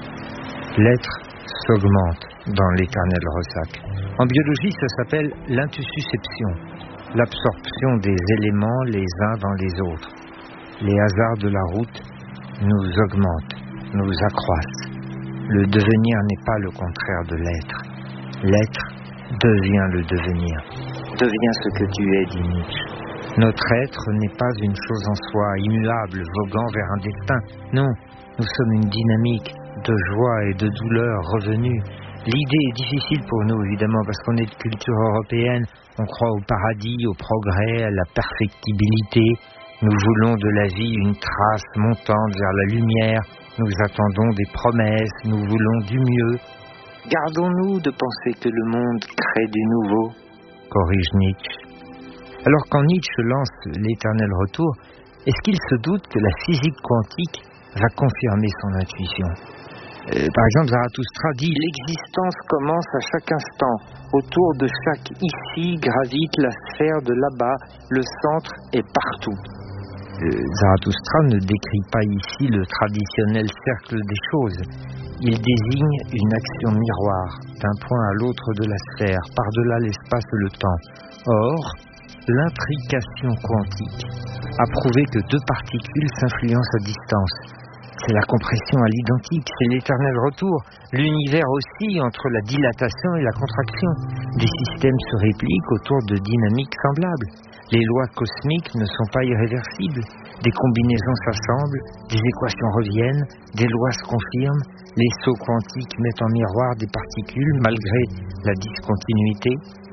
L'être s'augmente dans l'éternel ressac. En biologie, ça s'appelle l'intussusception, l'absorption des éléments les uns dans les autres. Les hasards de la route nous augmentent, nous accroissent. Le devenir n'est pas le contraire de l'être. L'être devient le devenir. Deviens ce que tu es, dit Nietzsche. Notre être n'est pas une chose en soi, immuable, voguant vers un destin. Non, nous sommes une dynamique de joie et de douleur revenue. L'idée est difficile pour nous, évidemment, parce qu'on est de culture européenne. On croit au paradis, au progrès, à la perfectibilité. Nous voulons de la vie une trace montante vers la lumière. Nous attendons des promesses. Nous voulons du mieux. Gardons-nous de penser que le monde crée du nouveau, corrige Nietzsche. Alors quand Nietzsche lance l'éternel retour, est-ce qu'il se doute que la physique quantique va confirmer son intuition ? Euh, par exemple, Zarathustra dit « L'existence commence à chaque instant. Autour de chaque ici gravite la sphère de là-bas. Le centre est partout. » euh, Zarathustra ne décrit pas ici le traditionnel cercle des choses. Il désigne une action miroir d'un point à l'autre de la sphère, par-delà l'espace et le temps. Or, l'intrication quantique a prouvé que deux particules s'influencent à distance. C'est la compression à l'identique, c'est l'éternel retour. L'univers oscille entre la dilatation et la contraction. Des systèmes se répliquent autour de dynamiques semblables. Les lois cosmiques ne sont pas irréversibles. Des combinaisons s'assemblent, des équations reviennent, des lois se confirment. Les sauts quantiques mettent en miroir des particules malgré la discontinuité.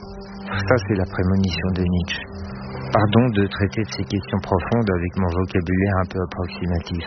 Ça, c'est la prémonition de Nietzsche. Pardon de traiter de ces questions profondes avec mon vocabulaire un peu approximatif.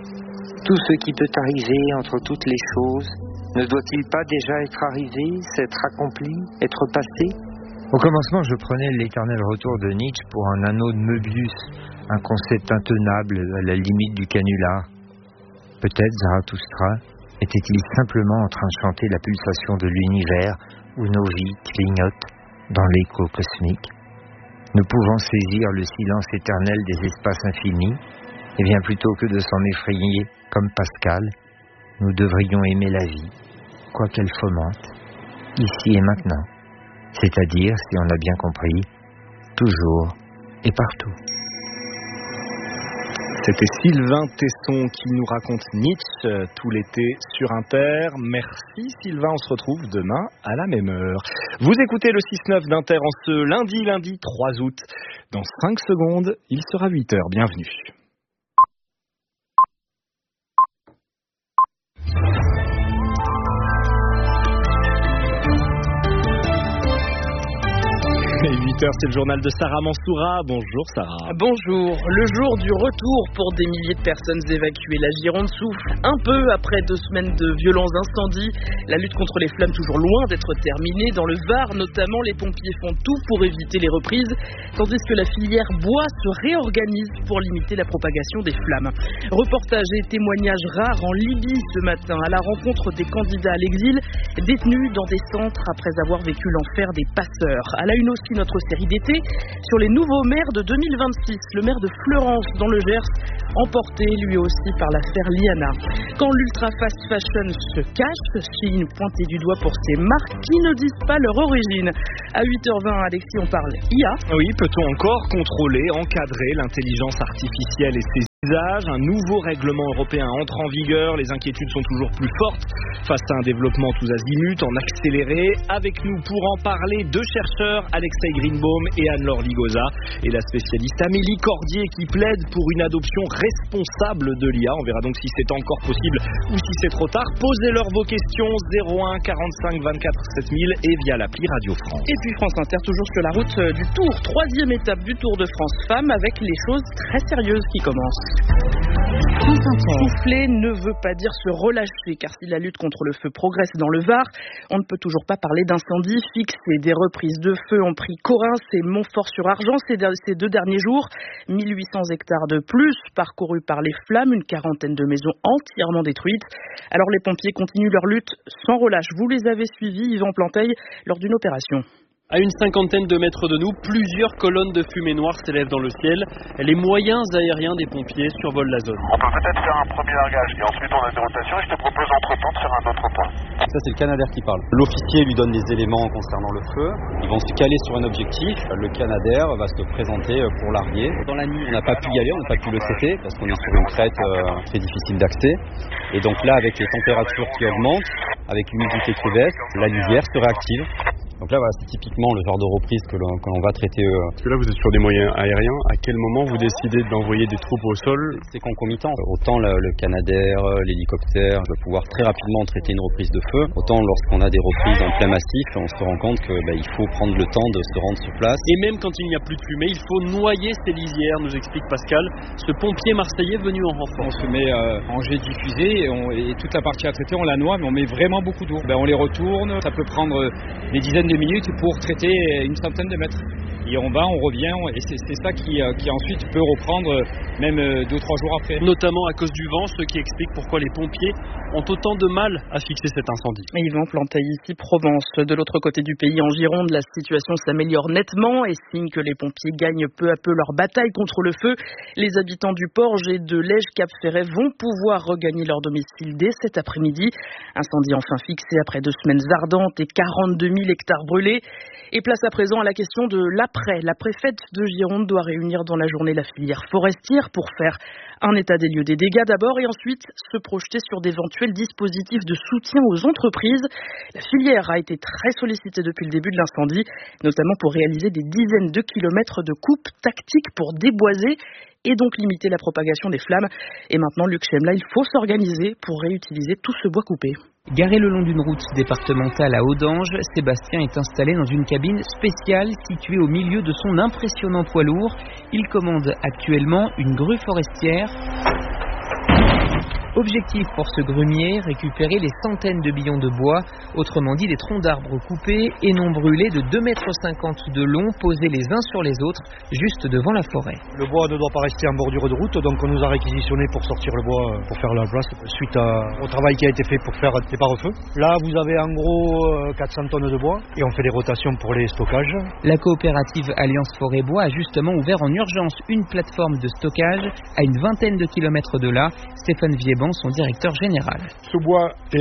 Tout ce qui peut arriver entre toutes les choses, ne doit-il pas déjà être arrivé, s'être accompli, être passé ? Au commencement, je prenais l'éternel retour de Nietzsche pour un anneau de Möbius, un concept intenable à la limite du canular. Peut-être Zarathustra était-il simplement en train de chanter la pulsation de l'univers où nos vies clignotent dans l'écho cosmique. Nous pouvons saisir le silence éternel des espaces infinis, et bien plutôt que de s'en effrayer comme Pascal, nous devrions aimer la vie, quoi qu'elle fomente, ici et maintenant, c'est-à-dire, si on a bien compris, toujours et partout. C'était Sylvain Tesson qui nous raconte Nietzsche tout l'été sur Inter. Merci Sylvain, on se retrouve demain à la même heure. Vous écoutez le six neuf d'Inter en ce lundi, lundi trois août. Dans cinq secondes, il sera huit heures. Bienvenue. huit heures, c'est le journal de Sarah Mansoura. Bonjour Sarah. Bonjour. Le jour du retour pour des milliers de personnes évacuées. La Gironde souffle un peu après deux semaines de violents incendies. La lutte contre les flammes toujours loin d'être terminée. Dans le Var notamment, les pompiers font tout pour éviter les reprises, tandis que la filière bois se réorganise pour limiter la propagation des flammes. Reportage et témoignages rares en Libye ce matin à la rencontre des candidats à l'exil détenus dans des centres après avoir vécu l'enfer des passeurs. À la une aussi notre série d'été sur les nouveaux maires de deux mille vingt-six. Le maire de Fleurance dans le Gers, emporté lui aussi par l'affaire Liana. Quand l'ultra fast fashion se cache, Shein pointé du doigt pour ses marques qui ne disent pas leur origine. À huit heures vingt, Alexis, on parle I A. Oui, peut-on encore contrôler, encadrer l'intelligence artificielle et ses usages? Un nouveau règlement européen entre en vigueur. Les inquiétudes sont toujours plus fortes face à un développement tous azimuts, en accéléré. Avec nous pour en parler, deux chercheurs, Alexei Greenbaum et Anne-Laure Ligoza, et la spécialiste Amélie Cordier qui plaide pour une adoption responsable de l'I A. On verra donc si c'est encore possible ou si c'est trop tard. Posez-leur vos questions zéro un quarante-cinq vingt-quatre sept mille et via l'appli Radio France. Et puis France Inter, toujours sur la route du Tour, troisième étape du Tour de France Femmes, avec les choses très sérieuses qui commencent. Souffler ne veut pas dire se relâcher, car si la lutte contre le feu progresse dans le Var, on ne peut toujours pas parler d'incendie fixé. Des reprises de feu ont pris Correns et Montfort-sur-Argent ces deux derniers jours. mille huit cents hectares de plus parcourus par les flammes, une quarantaine de maisons entièrement détruites. Alors les pompiers continuent leur lutte sans relâche. Vous les avez suivis, Yvan Planteil, lors d'une opération. À une cinquantaine de mètres de nous, plusieurs colonnes de fumée noire s'élèvent dans le ciel. Les moyens aériens des pompiers survolent la zone. On peut peut-être faire un premier largage et ensuite on a des rotations et je te propose entre-temps de faire un autre point. Ça c'est le Canadair qui parle. L'officier lui donne les éléments concernant le feu. Ils vont se caler sur un objectif. Le Canadair va se présenter pour larguer. Dans la nuit, on n'a pas pu y aller, on n'a pas pu le traiter parce qu'on est sur une crête euh, très difficile d'accès. Et donc là, avec les températures qui augmentent, avec l'humidité qui baisse, la lisière se réactive. Donc là, voilà, c'est typiquement le genre de reprise que l'on, que l'on va traiter. Euh... Parce que là, vous êtes sur des moyens aériens. À quel moment vous décidez d'envoyer des troupes au sol? C'est concomitant. Autant le, le Canadair, l'hélicoptère, je vais pouvoir très rapidement traiter une reprise de feu. Autant lorsqu'on a des reprises en plein massif, on se rend compte qu'il bah, faut prendre le temps de se rendre sur place. Et même quand il n'y a plus de fumée, il faut noyer ces lisières, nous explique Pascal, ce pompier marseillais venu en renfort. On se met euh, en jet diffusé et, on, et toute la partie à traiter, on la noie, mais on met vraiment beaucoup d'eau. Ben, on les retourne, ça peut prendre des dizaines de minutes pour traiter une centaine de mètres. Et on va, on revient, et c'est, c'est ça qui, qui ensuite peut reprendre même deux ou trois jours après. Notamment à cause du vent, ce qui explique pourquoi les pompiers ont autant de mal à fixer cet incendie. Yvan Planteil, ici Provence. De l'autre côté du pays, en Gironde, la situation s'améliore nettement et signe que les pompiers gagnent peu à peu leur bataille contre le feu. Les habitants du Porge et de Lège-Cap-Ferret vont pouvoir regagner leur domicile dès cet après-midi. Incendie enfin fixé après deux semaines ardentes et quarante-deux mille hectares brûlés. Et place à présent à la question de l'après. La préfète de Gironde doit réunir dans la journée la filière forestière pour faire un état des lieux des dégâts d'abord et ensuite se projeter sur d'éventuels dispositifs de soutien aux entreprises. La filière a été très sollicitée depuis le début de l'incendie, notamment pour réaliser des dizaines de kilomètres de coupes tactiques pour déboiser et donc limiter la propagation des flammes. Et maintenant, Luc Chemla, il faut s'organiser pour réutiliser tout ce bois coupé. Garé le long d'une route départementale à Audange, Sébastien est installé dans une cabine spéciale située au milieu de son impressionnant poids lourd. Il commande actuellement une grue forestière. Objectif pour ce grumier, récupérer les centaines de billons de bois, autrement dit des troncs d'arbres coupés et non brûlés de deux mètres cinquante de long, posés les uns sur les autres, juste devant la forêt. Le bois ne doit pas rester en bordure de route, donc on nous a réquisitionné pour sortir le bois, pour faire la place, suite à, au travail qui a été fait pour faire des pare-feux. Là, vous avez en gros quatre cents tonnes de bois et on fait des rotations pour les stockages. La coopérative Alliance Forêt Bois a justement ouvert en urgence une plateforme de stockage à une vingtaine de kilomètres de là. Stéphane Viéban, son directeur général. Ce bois est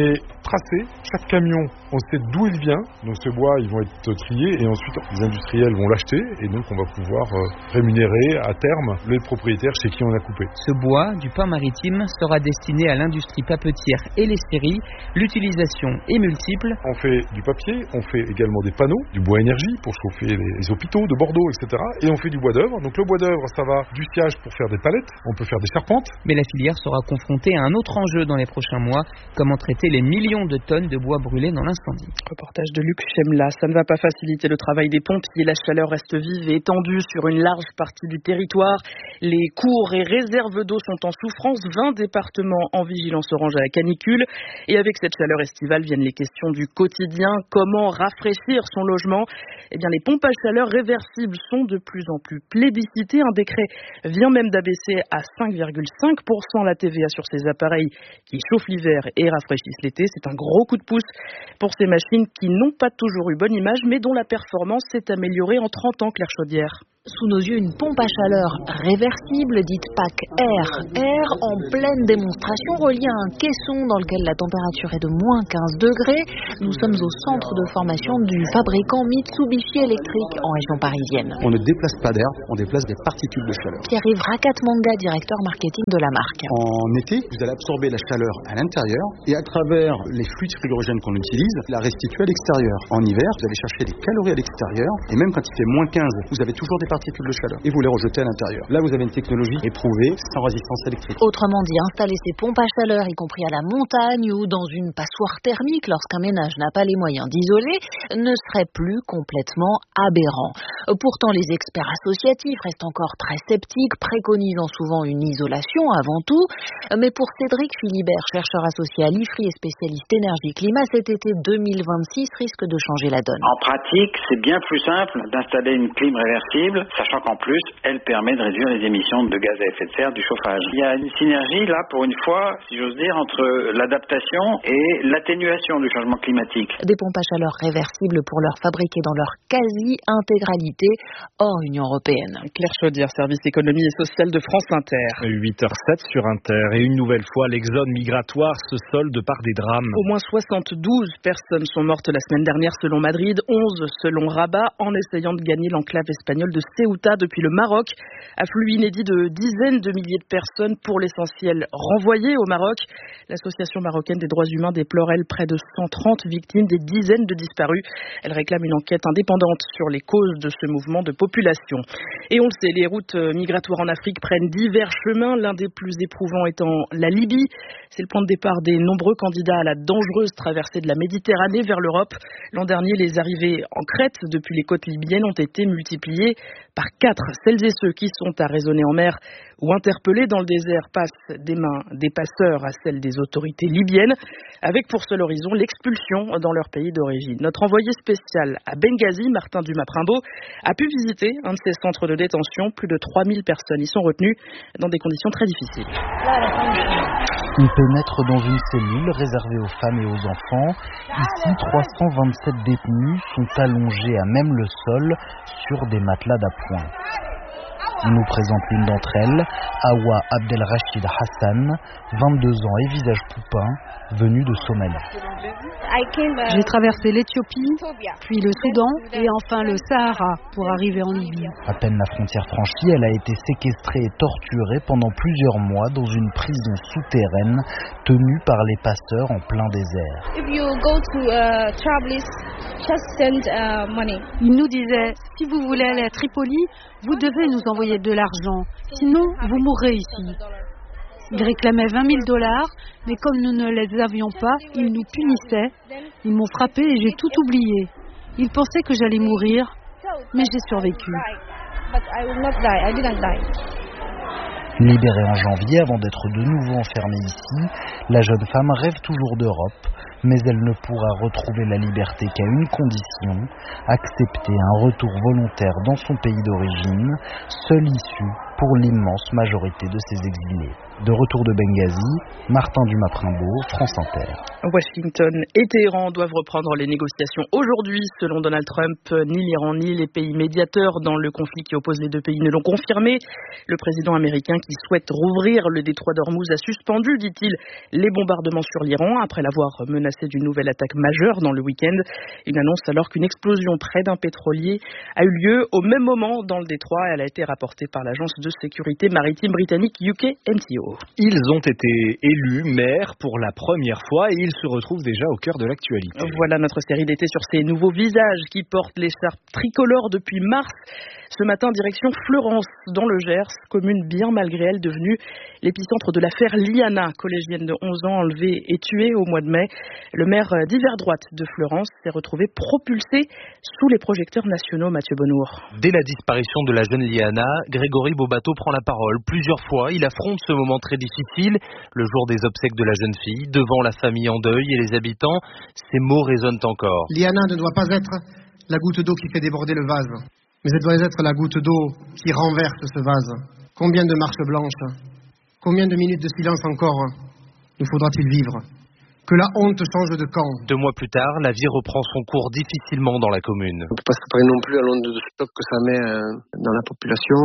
tracé. Chaque camion, on sait d'où il vient. Donc ce bois, ils vont être triés et ensuite les industriels vont l'acheter et donc on va pouvoir euh, rémunérer à terme les propriétaires chez qui on a coupé. Ce bois du port maritime sera destiné à l'industrie papetière et les scieries. L'utilisation est multiple. On fait du papier, on fait également des panneaux, du bois énergie pour chauffer les, les hôpitaux de Bordeaux, et cetera. Et on fait du bois d'œuvre. Donc le bois d'œuvre, ça va du sciage pour faire des palettes. On peut faire des charpentes. Mais la filière sera confrontée à un autre enjeu dans les prochains mois. Comment traiter les millions de tonnes de bois brûlés dans l'incendie. Reportage de Luc Chemla. Ça ne va pas faciliter le travail des pompiers. La chaleur reste vive et étendue sur une large partie du territoire. Les cours et réserves d'eau sont en souffrance. vingt départements en vigilance orange à la canicule. Et avec cette chaleur estivale viennent les questions du quotidien. Comment rafraîchir son logement? Eh bien, les pompes à chaleur réversibles sont de plus en plus plébiscitées. Un décret vient même d'abaisser à cinq virgule cinq pour cent la T V A sur ces appareils qui chauffent l'hiver et rafraîchissent l'été. C'est un gros coup de pouce pour ces machines qui n'ont pas toujours eu bonne image, mais dont la performance s'est améliorée en trente ans, Claire Chaudière. Sous nos yeux, une pompe à chaleur réversible, dite P A C Air. Air en pleine démonstration, reliée à un caisson dans lequel la température est de moins quinze degrés. Nous sommes au centre de formation du fabricant Mitsubishi Electric en région parisienne. On ne déplace pas d'air, on déplace des particules de chaleur. Pierre-Yves Rakatmanga, directeur marketing de la marque. En été, vous allez absorber la chaleur à l'intérieur et à travers les fluides frigorigènes qu'on utilise, la restituer à l'extérieur. En hiver, vous allez chercher des calories à l'extérieur et même quand il fait moins quinze, vous avez toujours des particules de chaleur et vous les rejetez à l'intérieur. Là, vous avez une technologie éprouvée sans résistance électrique. Autrement dit, installer ces pompes à chaleur, y compris à la montagne ou dans une passoire thermique lorsqu'un ménage n'a pas les moyens d'isoler, ne serait plus complètement aberrant. Pourtant, les experts associatifs restent encore très sceptiques, préconisant souvent une isolation avant tout. Mais pour Cédric Philibert, chercheur associé à l'I F R I et spécialiste énergie-climat, cet été deux mille vingt-six risque de changer la donne. En pratique, c'est bien plus simple d'installer une clim réversible, sachant qu'en plus, elle permet de réduire les émissions de gaz à effet de serre du chauffage. Il y a une synergie là, pour une fois, si j'ose dire, entre l'adaptation et l'atténuation du changement climatique. Des pompes à chaleur réversibles pour leur fabriquer dans leur quasi-intégralité hors Union européenne. Claire Chaudière, service économie et social de France Inter. huit heures sept sur Inter. Et une nouvelle fois, l'exode migratoire se solde par des drames. Au moins soixante-douze personnes sont mortes la semaine dernière selon Madrid, onze selon Rabat, en essayant de gagner l'enclave espagnole de Ceuta depuis le Maroc. Afflux inédit de dizaines de milliers de personnes, pour l'essentiel renvoyées au Maroc. L'association marocaine des droits humains déplore, elle, près de cent trente victimes, des dizaines de disparus. Elle réclame une enquête indépendante sur les causes de ce mouvement de population. Et on le sait, les routes migratoires en Afrique prennent divers chemins, l'un des plus éprouvants étant la Libye. C'est le point de départ des nombreux candidats à la dangereuse traversée de la Méditerranée vers l'Europe. L'an dernier, les arrivées en Crète depuis les côtes libyennes ont été multipliées par quatre. Celles et ceux qui sont arraisonnés en mer ou interpellés dans le désert passent des mains des passeurs à celles des autorités libyennes, avec pour seul horizon l'expulsion dans leur pays d'origine. Notre envoyé spécial à Benghazi, Martin Dumas-Primbaud, a pu visiter un de ces centres de détention. Plus de trois mille personnes y sont retenues dans des conditions très difficiles. On pénètre dans une cellule réservée aux femmes et aux enfants. Ici, trois cent vingt-sept détenus sont allongés à même le sol sur des matelas d'appoint. On nous présente l'une d'entre elles, Awa Abdelrachid Hassan, vingt-deux ans et visage poupin, venue de Somalie. J'ai traversé l'Éthiopie, puis le Soudan et enfin le Sahara pour arriver en Libye. À peine la frontière franchie, elle a été séquestrée et torturée pendant plusieurs mois dans une prison souterraine tenue par les passeurs en plein désert. Il nous disait, si vous voulez aller à Tripoli, vous devez nous envoyer de l'argent, sinon vous mourrez ici. Ils réclamaient vingt mille dollars, mais comme nous ne les avions pas, ils nous punissaient. Ils m'ont frappé et j'ai tout oublié. Ils pensaient que j'allais mourir, mais j'ai survécu. Libérée en janvier avant d'être de nouveau enfermée ici, la jeune femme rêve toujours d'Europe, mais elle ne pourra retrouver la liberté qu'à une condition, accepter un retour volontaire dans son pays d'origine, seule issue pour l'immense majorité de ces exilés. De retour de Benghazi, Martin Dumas-Primbaud, France Inter. Washington et Téhéran doivent reprendre les négociations aujourd'hui. Selon Donald Trump, ni l'Iran ni les pays médiateurs dans le conflit qui oppose les deux pays ne l'ont confirmé. Le président américain qui souhaite rouvrir le détroit d'Ormuz a suspendu, dit-il, les bombardements sur l'Iran après l'avoir menacé menacée d'une nouvelle attaque majeure dans le week-end. Une annonce alors qu'une explosion près d'un pétrolier a eu lieu au même moment dans le détroit. Elle a été rapportée par l'agence de sécurité maritime britannique U K M T O. Ils ont été élus maires pour la première fois et ils se retrouvent déjà au cœur de l'actualité. Voilà notre série d'été sur ces nouveaux visages qui portent l'écharpe tricolore depuis mars. Ce matin, direction Fleurance, dans le Gers, commune bien malgré elle devenue l'épicentre de l'affaire Liana, collégienne de onze ans enlevée et tuée au mois de mai. Le maire d'hiver droite de Fleurance s'est retrouvé propulsé sous les projecteurs nationaux, Mathieu Bonnour. Dès la disparition de la jeune Liana, Grégory Bobato prend la parole. Plusieurs fois, il affronte ce moment très difficile, le jour des obsèques de la jeune fille, devant la famille en deuil et les habitants. Ces mots résonnent encore. Liana ne doit pas être la goutte d'eau qui fait déborder le vase, mais elle doit être la goutte d'eau qui renverse ce vase. Combien de marches blanches, combien de minutes de silence encore nous faudra-t-il vivre? Que la honte change de camp. Deux mois plus tard, la vie reprend son cours difficilement dans la commune. On ne peut pas se préparer non plus à l'onde de choc que ça met dans la population.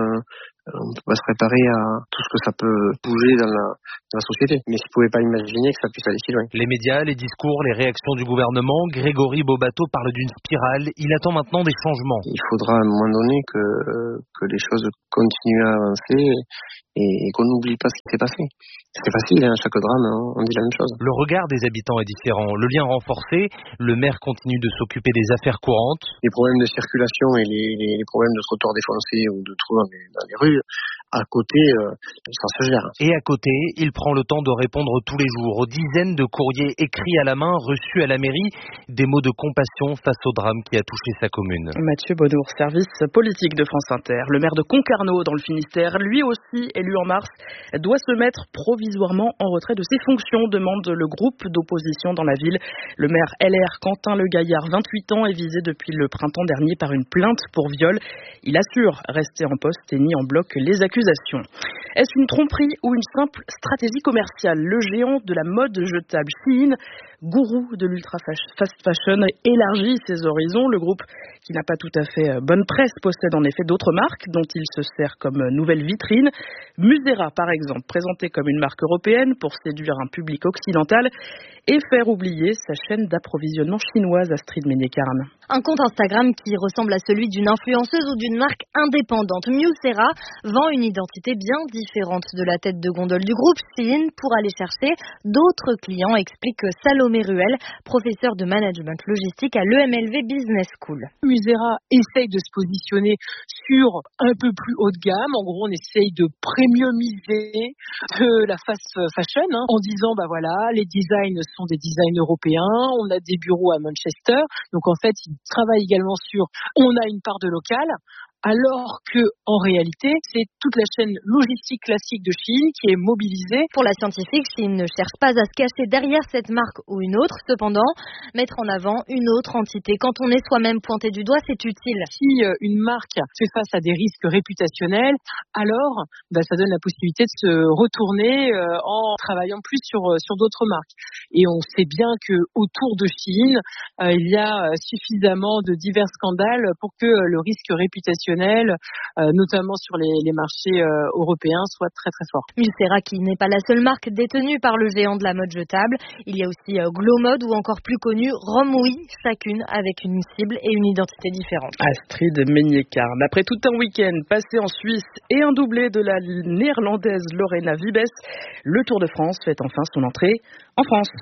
On ne peut pas se préparer à tout ce que ça peut bouger dans la, dans la société. Mais je ne pouvais pas imaginer que ça puisse aller si loin. Les médias, les discours, les réactions du gouvernement, Grégory Bobato parle d'une spirale. Il attend maintenant des changements. Il faudra à un moment donné que, que les choses continuent à avancer et, et qu'on n'oublie pas ce qui s'est passé. C'est facile, hein, chaque drame, hein, on dit la même chose. Le regard des habitants est différent. Le lien renforcé, le maire continue de s'occuper des affaires courantes. Les problèmes de circulation et les, les, les problèmes de trottoirs défoncés ou de trous dans les, dans les rues, à côté, euh, ça se gère. Et à côté, il prend le temps de répondre tous les jours aux dizaines de courriers écrits à la main, reçus à la mairie, des mots de compassion face au drame qui a touché sa commune. Mathieu Bonnour, service politique de France Inter. Le maire de Concarneau, dans le Finistère, lui aussi élu en mars, doit se mettre provisoirement en retrait de ses fonctions, demande le groupe d'opposition dans la ville. Le maire L R Quentin Le Gaillard, vingt-huit ans, est visé depuis le printemps dernier par une plainte pour viol. Il assure rester en poste et nie en bloc les accusations. Est-ce une tromperie ou une simple stratégie commerciale? Le géant de la mode jetable Shein, gourou de l'ultra fast fashion, élargit ses horizons. Le groupe, qui n'a pas tout à fait bonne presse, possède en effet d'autres marques dont il se sert comme nouvelle vitrine. Musera, par exemple, présenté comme une marque européenne pour séduire un public occidental et faire oublier sa chaîne d'approvisionnement chinoise, Astrid Meignet-Carne. Un compte Instagram qui ressemble à celui d'une influenceuse ou d'une marque indépendante. Musera vend une identité bien différente de la tête de gondole du groupe Shein pour aller chercher d'autres clients, explique Salomé Ruel, professeur de management logistique à l'E M L V Business School. Musera essaye de se positionner sur un peu plus haut de gamme. En gros, on essaye de premiumiser de la fast fashion, hein, en disant, bah voilà, les designs sont des designs européens, on a des bureaux à Manchester. Donc en fait, ils travaillent également sur, on a une part de local. Alors que, en réalité, c'est toute la chaîne logistique classique de Shein qui est mobilisée. Pour la scientifique, Shein ne cherche pas à se cacher derrière cette marque ou une autre. Cependant, mettre en avant une autre entité, quand on est soi-même pointé du doigt, c'est utile. Si euh, une marque fait face à des risques réputationnels, alors bah, ça donne la possibilité de se retourner euh, en travaillant plus sur, euh, sur d'autres marques. Et on sait bien que autour de Shein, euh, il y a euh, suffisamment de divers scandales pour que euh, le risque réputationnel, Euh, notamment sur les, les marchés euh, européens, soit très très fort. Musera, qui n'est pas la seule marque détenue par le géant de la mode jetable. Il y a aussi euh, Glowmode ou encore plus connu Romwe, chacune avec une cible et une identité différente. Astrid Meignet-Carne. Après tout un week-end passé en Suisse et un doublé de la néerlandaise Lorena Wiebes, le Tour de France fait enfin son entrée en France.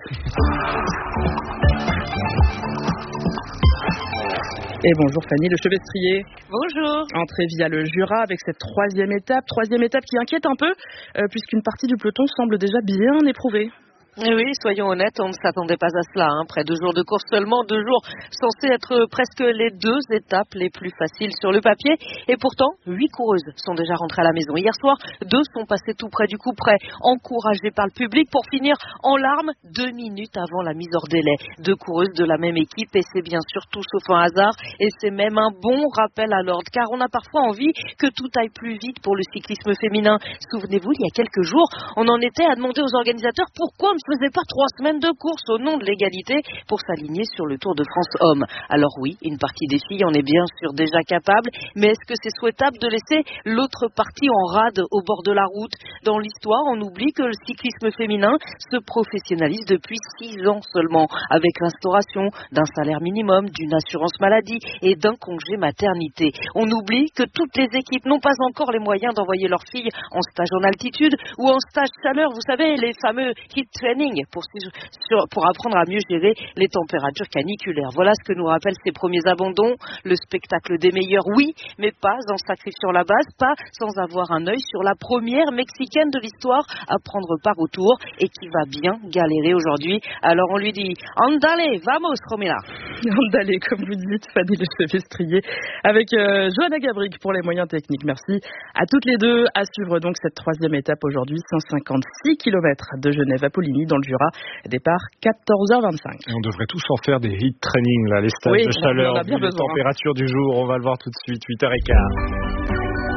Et bonjour Fanny Lechevestrier. Bonjour. Entrée via le Jura avec cette troisième étape, troisième étape qui inquiète un peu, euh, puisqu'une partie du peloton semble déjà bien éprouvée. Et oui, soyons honnêtes, on ne s'attendait pas à cela. Hein. Près de deux jours de course seulement, deux jours censés être presque les deux étapes les plus faciles sur le papier. Et pourtant, huit coureuses sont déjà rentrées à la maison. Hier soir, deux sont passées tout près du coup près, encouragées par le public pour finir en larmes deux minutes avant la mise hors délai. Deux coureuses de la même équipe et c'est bien sûr tout sauf un hasard. Et c'est même un bon rappel à l'ordre car on a parfois envie que tout aille plus vite pour le cyclisme féminin. Souvenez-vous, il y a quelques jours, on en était à demander aux organisateurs pourquoi on ne faisait pas trois semaines de course au nom de l'égalité pour s'aligner sur le Tour de France Hommes. Alors oui, une partie des filles en est bien sûr déjà capable, mais est-ce que c'est souhaitable de laisser l'autre partie en rade au bord de la route? Dans l'histoire, on oublie que le cyclisme féminin se professionnalise depuis six ans seulement, avec l'instauration d'un salaire minimum, d'une assurance maladie et d'un congé maternité. On oublie que toutes les équipes n'ont pas encore les moyens d'envoyer leurs filles en stage en altitude ou en stage chaleur, vous savez, les fameux heat training pour, pour apprendre à mieux gérer les températures caniculaires. Voilà ce que nous rappellent ces premiers abandons. Le spectacle des meilleurs, oui, mais pas en sacrifiant la base, pas sans avoir un œil sur la première mexicaine de l'histoire à prendre part au Tour et qui va bien galérer aujourd'hui. Alors on lui dit « Andale, vamos, Romina !» Andale, comme vous dites, Fanny Lechevestrier, avec euh, Johanna Gabric pour les moyens techniques. Merci à toutes les deux. À suivre donc cette troisième étape aujourd'hui, cent cinquante-six kilomètres de Genève à Poligny dans le Jura. Départ quatorze heures vingt-cinq. Et on devrait tous en faire des heat training, là, les stages oui, de chaleur, on a bien les besoin. températures du jour. On va le voir tout de suite, huit heures quinze.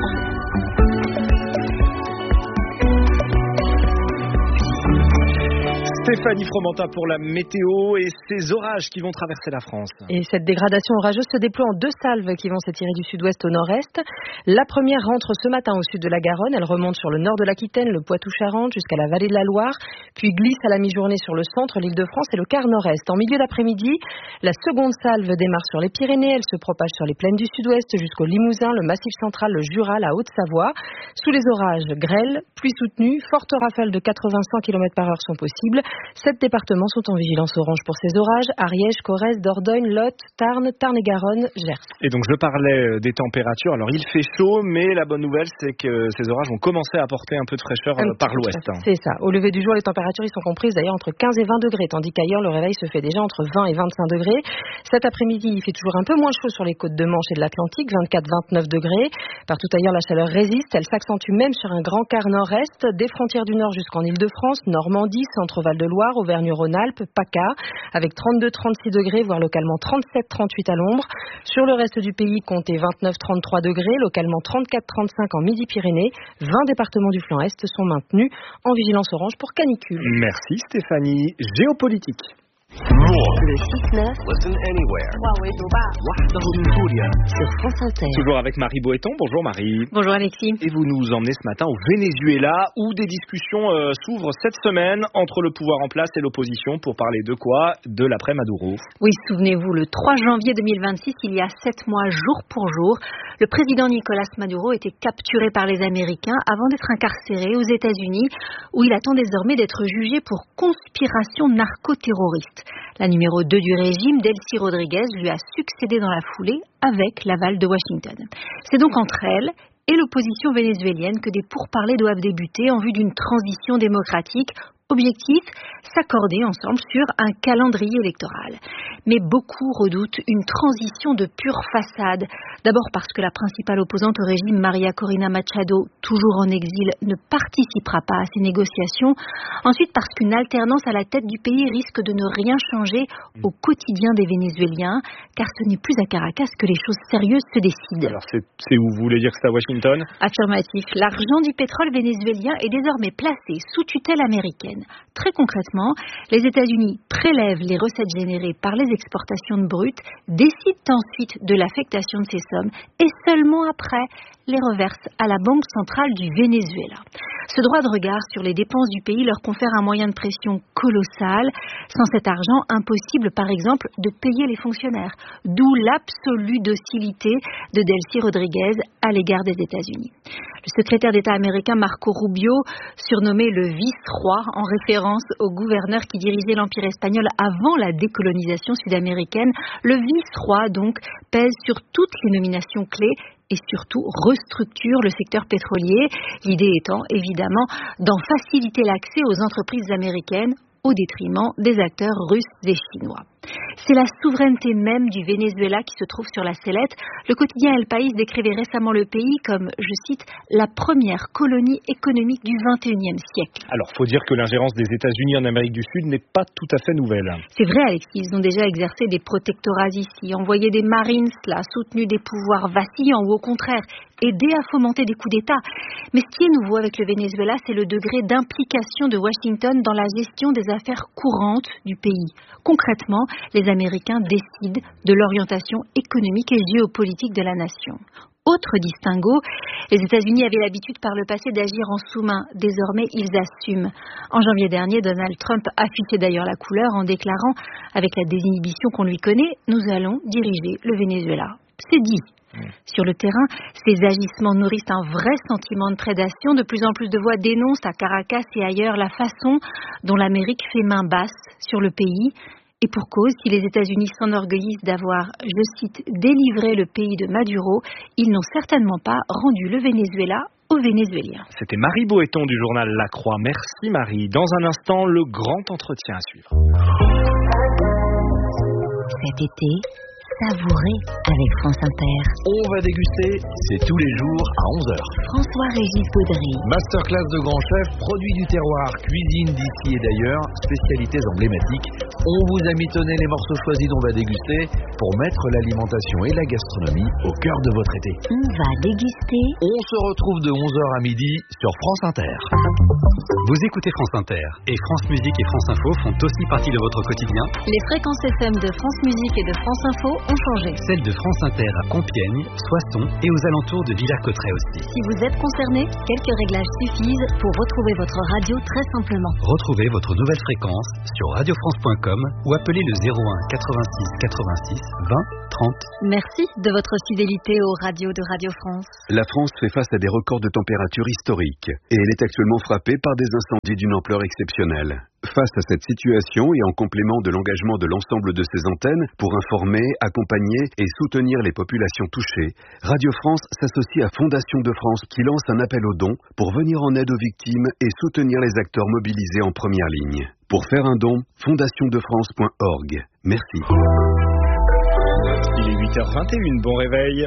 Stéphanie Fromentin pour la météo et ces orages qui vont traverser la France. Et cette dégradation orageuse se déploie en deux salves qui vont s'étirer du sud-ouest au nord-est. La première rentre ce matin au sud de la Garonne. Elle remonte sur le nord de l'Aquitaine, le Poitou-Charentes, jusqu'à la vallée de la Loire, puis glisse à la mi-journée sur le centre, l'Île-de-France et le quart nord-est. En milieu d'après-midi, la seconde salve démarre sur les Pyrénées. Elle se propage sur les plaines du sud-ouest jusqu'au Limousin, le Massif central, le Jura, la Haute-Savoie. Sous les orages, grêle, pluie soutenue, fortes rafales de quatre-vingts à cent kilomètres par heure sont possibles. Sept départements sont en vigilance orange pour ces orages. Ariège, Corrèze, Dordogne, Lot, Tarn, Tarn-et-Garonne, Gers. Et donc je parlais des températures. Alors il fait chaud, mais la bonne nouvelle c'est que ces orages vont commencer à apporter un peu de fraîcheur un par l'ouest. C'est ça. Au lever du jour, les températures y sont comprises d'ailleurs entre quinze et vingt degrés, tandis qu'ailleurs le réveil se fait déjà entre vingt et vingt-cinq degrés. Cet après-midi, il fait toujours un peu moins chaud sur les côtes de Manche et de l'Atlantique, vingt-quatre à vingt-neuf degrés. Partout ailleurs, la chaleur résiste. Elle s'accentue même sur un grand quart nord-est, des frontières du nord jusqu'en Île-de-France, Normandie, Centre-Val de Loire, Auvergne-Rhône-Alpes, PACA, avec trente-deux à trente-six degrés, voire localement trente-sept à trente-huit à l'ombre. Sur le reste du pays, comptez vingt-neuf à trente-trois degrés, localement trente-quatre à trente-cinq en Midi-Pyrénées. vingt départements du flanc Est sont maintenus en vigilance orange pour canicule. Merci Stéphanie. Géopolitique. Le six neuf. Listen anywhere. Sur France Inter. Toujours avec Marie Boéton. Bonjour Marie. Bonjour Alexis. Et vous nous emmenez ce matin au Venezuela où des discussions euh, s'ouvrent cette semaine entre le pouvoir en place et l'opposition pour parler de quoi? De l'après Maduro. Oui, souvenez-vous, le trois janvier deux mille vingt-six, il y a sept mois, jour pour jour, le président Nicolás Maduro était capturé par les Américains avant d'être incarcéré aux États-Unis où il attend désormais d'être jugé pour conspiration narcoterroriste. La numéro deux du régime, Delcy Rodriguez, lui a succédé dans la foulée avec l'aval de Washington. C'est donc entre elle et l'opposition vénézuélienne que des pourparlers doivent débuter en vue d'une transition démocratique. Objectif, s'accorder ensemble sur un calendrier électoral. Mais beaucoup redoutent une transition de pure façade. D'abord parce que la principale opposante au régime, Maria Corina Machado, toujours en exil, ne participera pas à ces négociations. Ensuite parce qu'une alternance à la tête du pays risque de ne rien changer au quotidien des Vénézuéliens, car ce n'est plus à Caracas que les choses sérieuses se décident. Alors c'est, c'est où vous voulez dire que c'est à Washington? Affirmatif. L'argent du pétrole vénézuélien est désormais placé sous tutelle américaine. Très concrètement, les États-Unis prélèvent les recettes générées par les exportations de brut, décident ensuite de l'affectation de ces sommes et seulement après les reversent à la Banque centrale du Venezuela. Ce droit de regard sur les dépenses du pays leur confère un moyen de pression colossal. Sans cet argent, impossible par exemple de payer les fonctionnaires. D'où l'absolue docilité de Delcy Rodriguez à l'égard des États-Unis. Le secrétaire d'État américain Marco Rubio, surnommé le vice-roi en référence au gouverneur qui dirigeait l'Empire espagnol avant la décolonisation sud-américaine, le vice-roi donc pèse sur toutes les nominations clés et surtout restructure le secteur pétrolier, l'idée étant évidemment d'en faciliter l'accès aux entreprises américaines au détriment des acteurs russes et chinois. C'est la souveraineté même du Venezuela qui se trouve sur la sellette. Le quotidien El País décrivait récemment le pays comme, je cite, la première colonie économique du vingt et unième siècle. Alors, faut dire que l'ingérence des États-Unis en Amérique du Sud n'est pas tout à fait nouvelle. C'est vrai, Alexis, ils ont déjà exercé des protectorats ici, envoyé des Marines là, soutenu des pouvoirs vacillants ou au contraire, aidé à fomenter des coups d'État. Mais ce qui est nouveau avec le Venezuela, c'est le degré d'implication de Washington dans la gestion des affaires courantes du pays. Concrètement, les Américains décident de l'orientation économique et géopolitique de la nation. Autre distinguo, les États-Unis avaient l'habitude par le passé d'agir en sous-main. Désormais, ils assument. En janvier dernier, Donald Trump affichait d'ailleurs la couleur en déclarant, avec la désinhibition qu'on lui connaît, nous allons diriger le Venezuela. C'est dit. Sur le terrain, ces agissements nourrissent un vrai sentiment de prédation. De plus en plus de voix dénoncent à Caracas et ailleurs la façon dont l'Amérique fait main basse sur le pays. Et pour cause, si les États-Unis s'enorgueillissent d'avoir, je cite, délivré le pays de Maduro, ils n'ont certainement pas rendu le Venezuela aux Vénézuéliens. C'était Marie Boéton du journal La Croix. Merci Marie. Dans un instant, le grand entretien à suivre. Cet été, savourez avec France Inter. On va déguster, c'est tous les jours à onze heures. François-Régis Baudry. Masterclass de grands chefs, produits du terroir, cuisine d'ici et d'ailleurs, spécialités emblématiques. On vous a mitonné les morceaux choisis dont on va déguster pour mettre l'alimentation et la gastronomie au cœur de votre été. On va déguster. On se retrouve de onze heures à midi sur France Inter. Vous écoutez France Inter et France Musique et France Info font aussi partie de votre quotidien. Les fréquences F M de France Musique et de France Info ont changé. Celles de France Inter à Compiègne, Soissons et aux alentours de Villers-Cotterêts aussi. Si vous êtes concerné, quelques réglages suffisent pour retrouver votre radio très simplement. Retrouvez votre nouvelle fréquence sur radio france point com ou appelez le zéro un quatre-vingt-six quatre-vingt-six vingt trente. Merci de votre fidélité aux radios de Radio France. La France fait face à des records de température historiques et elle est actuellement frappée par des incendies d'une ampleur exceptionnelle. Face à cette situation et en complément de l'engagement de l'ensemble de ses antennes pour informer, accompagner et soutenir les populations touchées, Radio France s'associe à Fondation de France qui lance un appel aux dons pour venir en aide aux victimes et soutenir les acteurs mobilisés en première ligne. Pour faire un don, fondation de france point org. Merci. Il est huit heures vingt et une, bon réveil.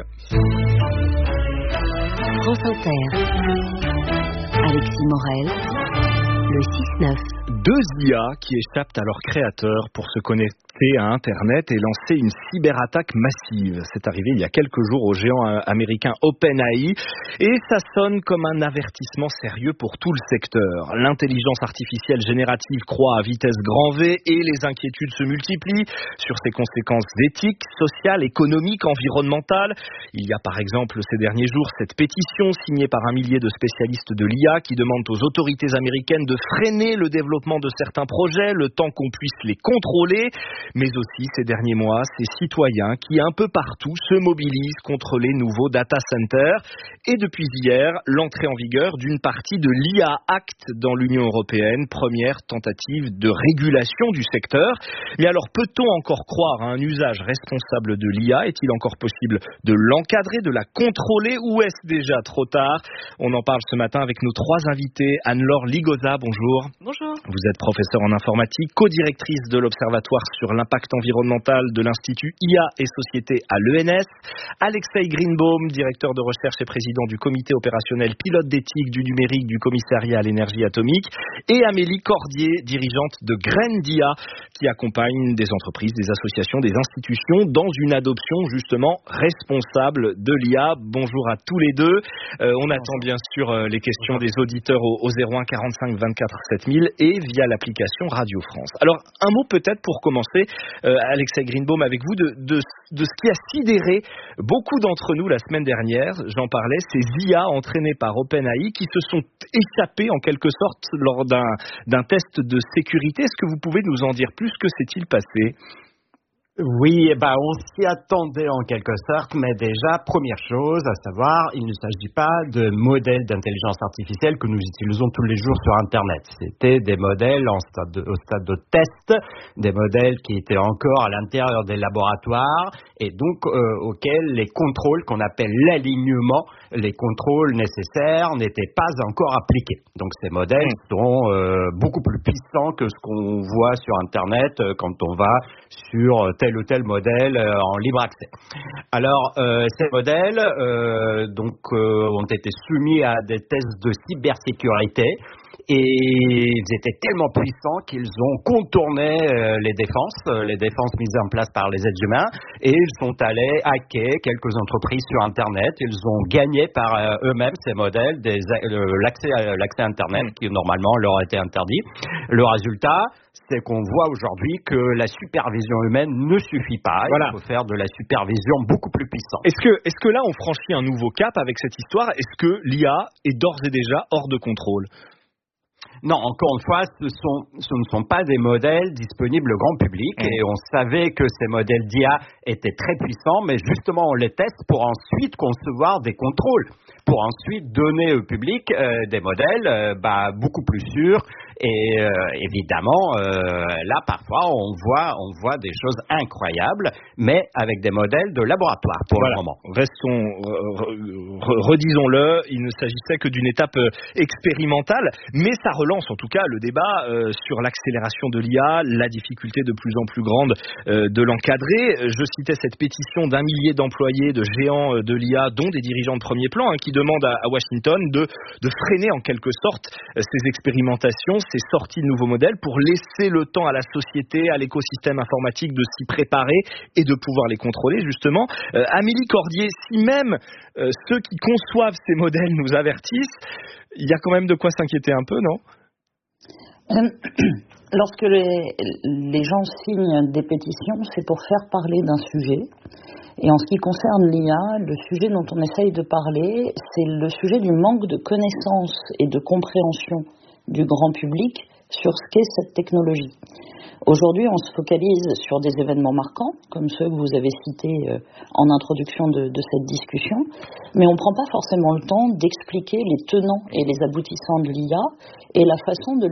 France Inter. Alexis Morel, le six neuf. Deux I A qui échappent à leurs créateurs pour se connecter à Internet et lancer une cyberattaque massive. C'est arrivé il y a quelques jours au géant américain OpenAI et ça sonne comme un avertissement sérieux pour tout le secteur. L'intelligence artificielle générative croît à vitesse grand V et les inquiétudes se multiplient sur ses conséquences éthiques, sociales, économiques, environnementales. Il y a par exemple ces derniers jours cette pétition signée par un millier de spécialistes de l'I A qui demandent aux autorités américaines de freiner le développement de certains projets, le temps qu'on puisse les contrôler. Mais aussi ces derniers mois, ces citoyens qui un peu partout se mobilisent contre les nouveaux data centers. Et depuis hier, l'entrée en vigueur d'une partie de l'I A Act dans l'Union européenne, première tentative de régulation du secteur. Mais alors peut-on encore croire à un usage responsable de l'I A ? Est-il encore possible de l'encadrer, de la contrôler ou est-ce déjà trop tard ? On en parle ce matin avec nos trois invités. Anne-Laure Ligoza, bonjour. Bonjour. Vous êtes professeure en informatique, co-directrice de l'Observatoire sur l'impact environnemental de l'Institut I A et Société à l'E N S. Alexei Greenbaum, directeur de recherche et président du comité opérationnel pilote d'éthique du numérique du commissariat à l'énergie atomique. Et Amélie Cordier, dirigeante de Graines d'I A, qui accompagne des entreprises, des associations, des institutions dans une adoption justement responsable de l'I A. Bonjour à tous les deux. Euh, on attend bien sûr euh, les questions des auditeurs au, au zéro un quarante-cinq vingt-quatre sept mille et via l'application Radio France. Alors, un mot peut-être pour commencer, euh, Alexei Greenbaum, avec vous, de, de, de ce qui a sidéré beaucoup d'entre nous la semaine dernière. J'en parlais, ces I A entraînées par OpenAI qui se sont échappées en quelque sorte lors d'un, d'un test de sécurité. Est-ce que vous pouvez nous en dire plus? Que s'est-il passé? Oui, bah on s'y attendait en quelque sorte, mais déjà, première chose à savoir, il ne s'agit pas de modèles d'intelligence artificielle que nous utilisons tous les jours sur Internet. C'était des modèles en stade de, au stade de test, des modèles qui étaient encore à l'intérieur des laboratoires et donc euh, auxquels les contrôles qu'on appelle l'alignement, les contrôles nécessaires n'étaient pas encore appliqués. Donc ces modèles sont euh, beaucoup plus puissants que ce qu'on voit sur Internet euh, quand on va sur tel ou tel modèle euh, en libre accès. Alors euh, ces modèles euh, donc euh, ont été soumis à des tests de cybersécurité. Et ils étaient tellement puissants qu'ils ont contourné euh, les défenses, euh, les défenses mises en place par les êtres humains, et ils sont allés hacker quelques entreprises sur Internet. Ils ont gagné par euh, eux-mêmes ces modèles des, euh, l'accès à l'accès à Internet qui normalement leur a été interdit. Le résultat, c'est qu'on voit aujourd'hui que la supervision humaine ne suffit pas. Voilà. Il faut faire de la supervision beaucoup plus puissante. Est-ce que, est-ce que là, on franchit un nouveau cap avec cette histoire? Est-ce que l'I A est d'ores et déjà hors de contrôle? Non, encore une fois, ce, sont, ce ne sont pas des modèles disponibles au grand public mmh. et on savait que ces modèles d'I A étaient très puissants, mais justement on les teste pour ensuite concevoir des contrôles, pour ensuite donner au public euh, des modèles euh, bah, beaucoup plus sûrs. Et euh, évidemment, euh, là parfois on voit, on voit des choses incroyables, mais avec des modèles de laboratoire pour voilà. le moment. Restons, re, redisons-le, il ne s'agissait que d'une étape expérimentale, mais ça relance en tout cas le débat euh, sur l'accélération de l'I A, la difficulté de plus en plus grande euh, de l'encadrer. Je citais cette pétition d'un millier d'employés, de géants de l'I A, dont des dirigeants de premier plan, hein, qui demandent à, à Washington de, de freiner en quelque sorte euh, ces expérimentations, ces sorties de nouveaux modèles pour laisser le temps à la société, à l'écosystème informatique de s'y préparer et de pouvoir les contrôler justement. Euh, Amélie Cordier, si même euh, ceux qui conçoivent ces modèles nous avertissent, il y a quand même de quoi s'inquiéter un peu, non ? euh, Lorsque les, les gens signent des pétitions, c'est pour faire parler d'un sujet. Et en ce qui concerne l'I A, le sujet dont on essaye de parler, c'est le sujet du manque de connaissance et de compréhension du grand public sur ce qu'est cette technologie. Aujourd'hui, on se focalise sur des événements marquants, comme ceux que vous avez cités euh, en introduction de, de cette discussion, mais on ne prend pas forcément le temps d'expliquer les tenants et les aboutissants de l'I A et la façon de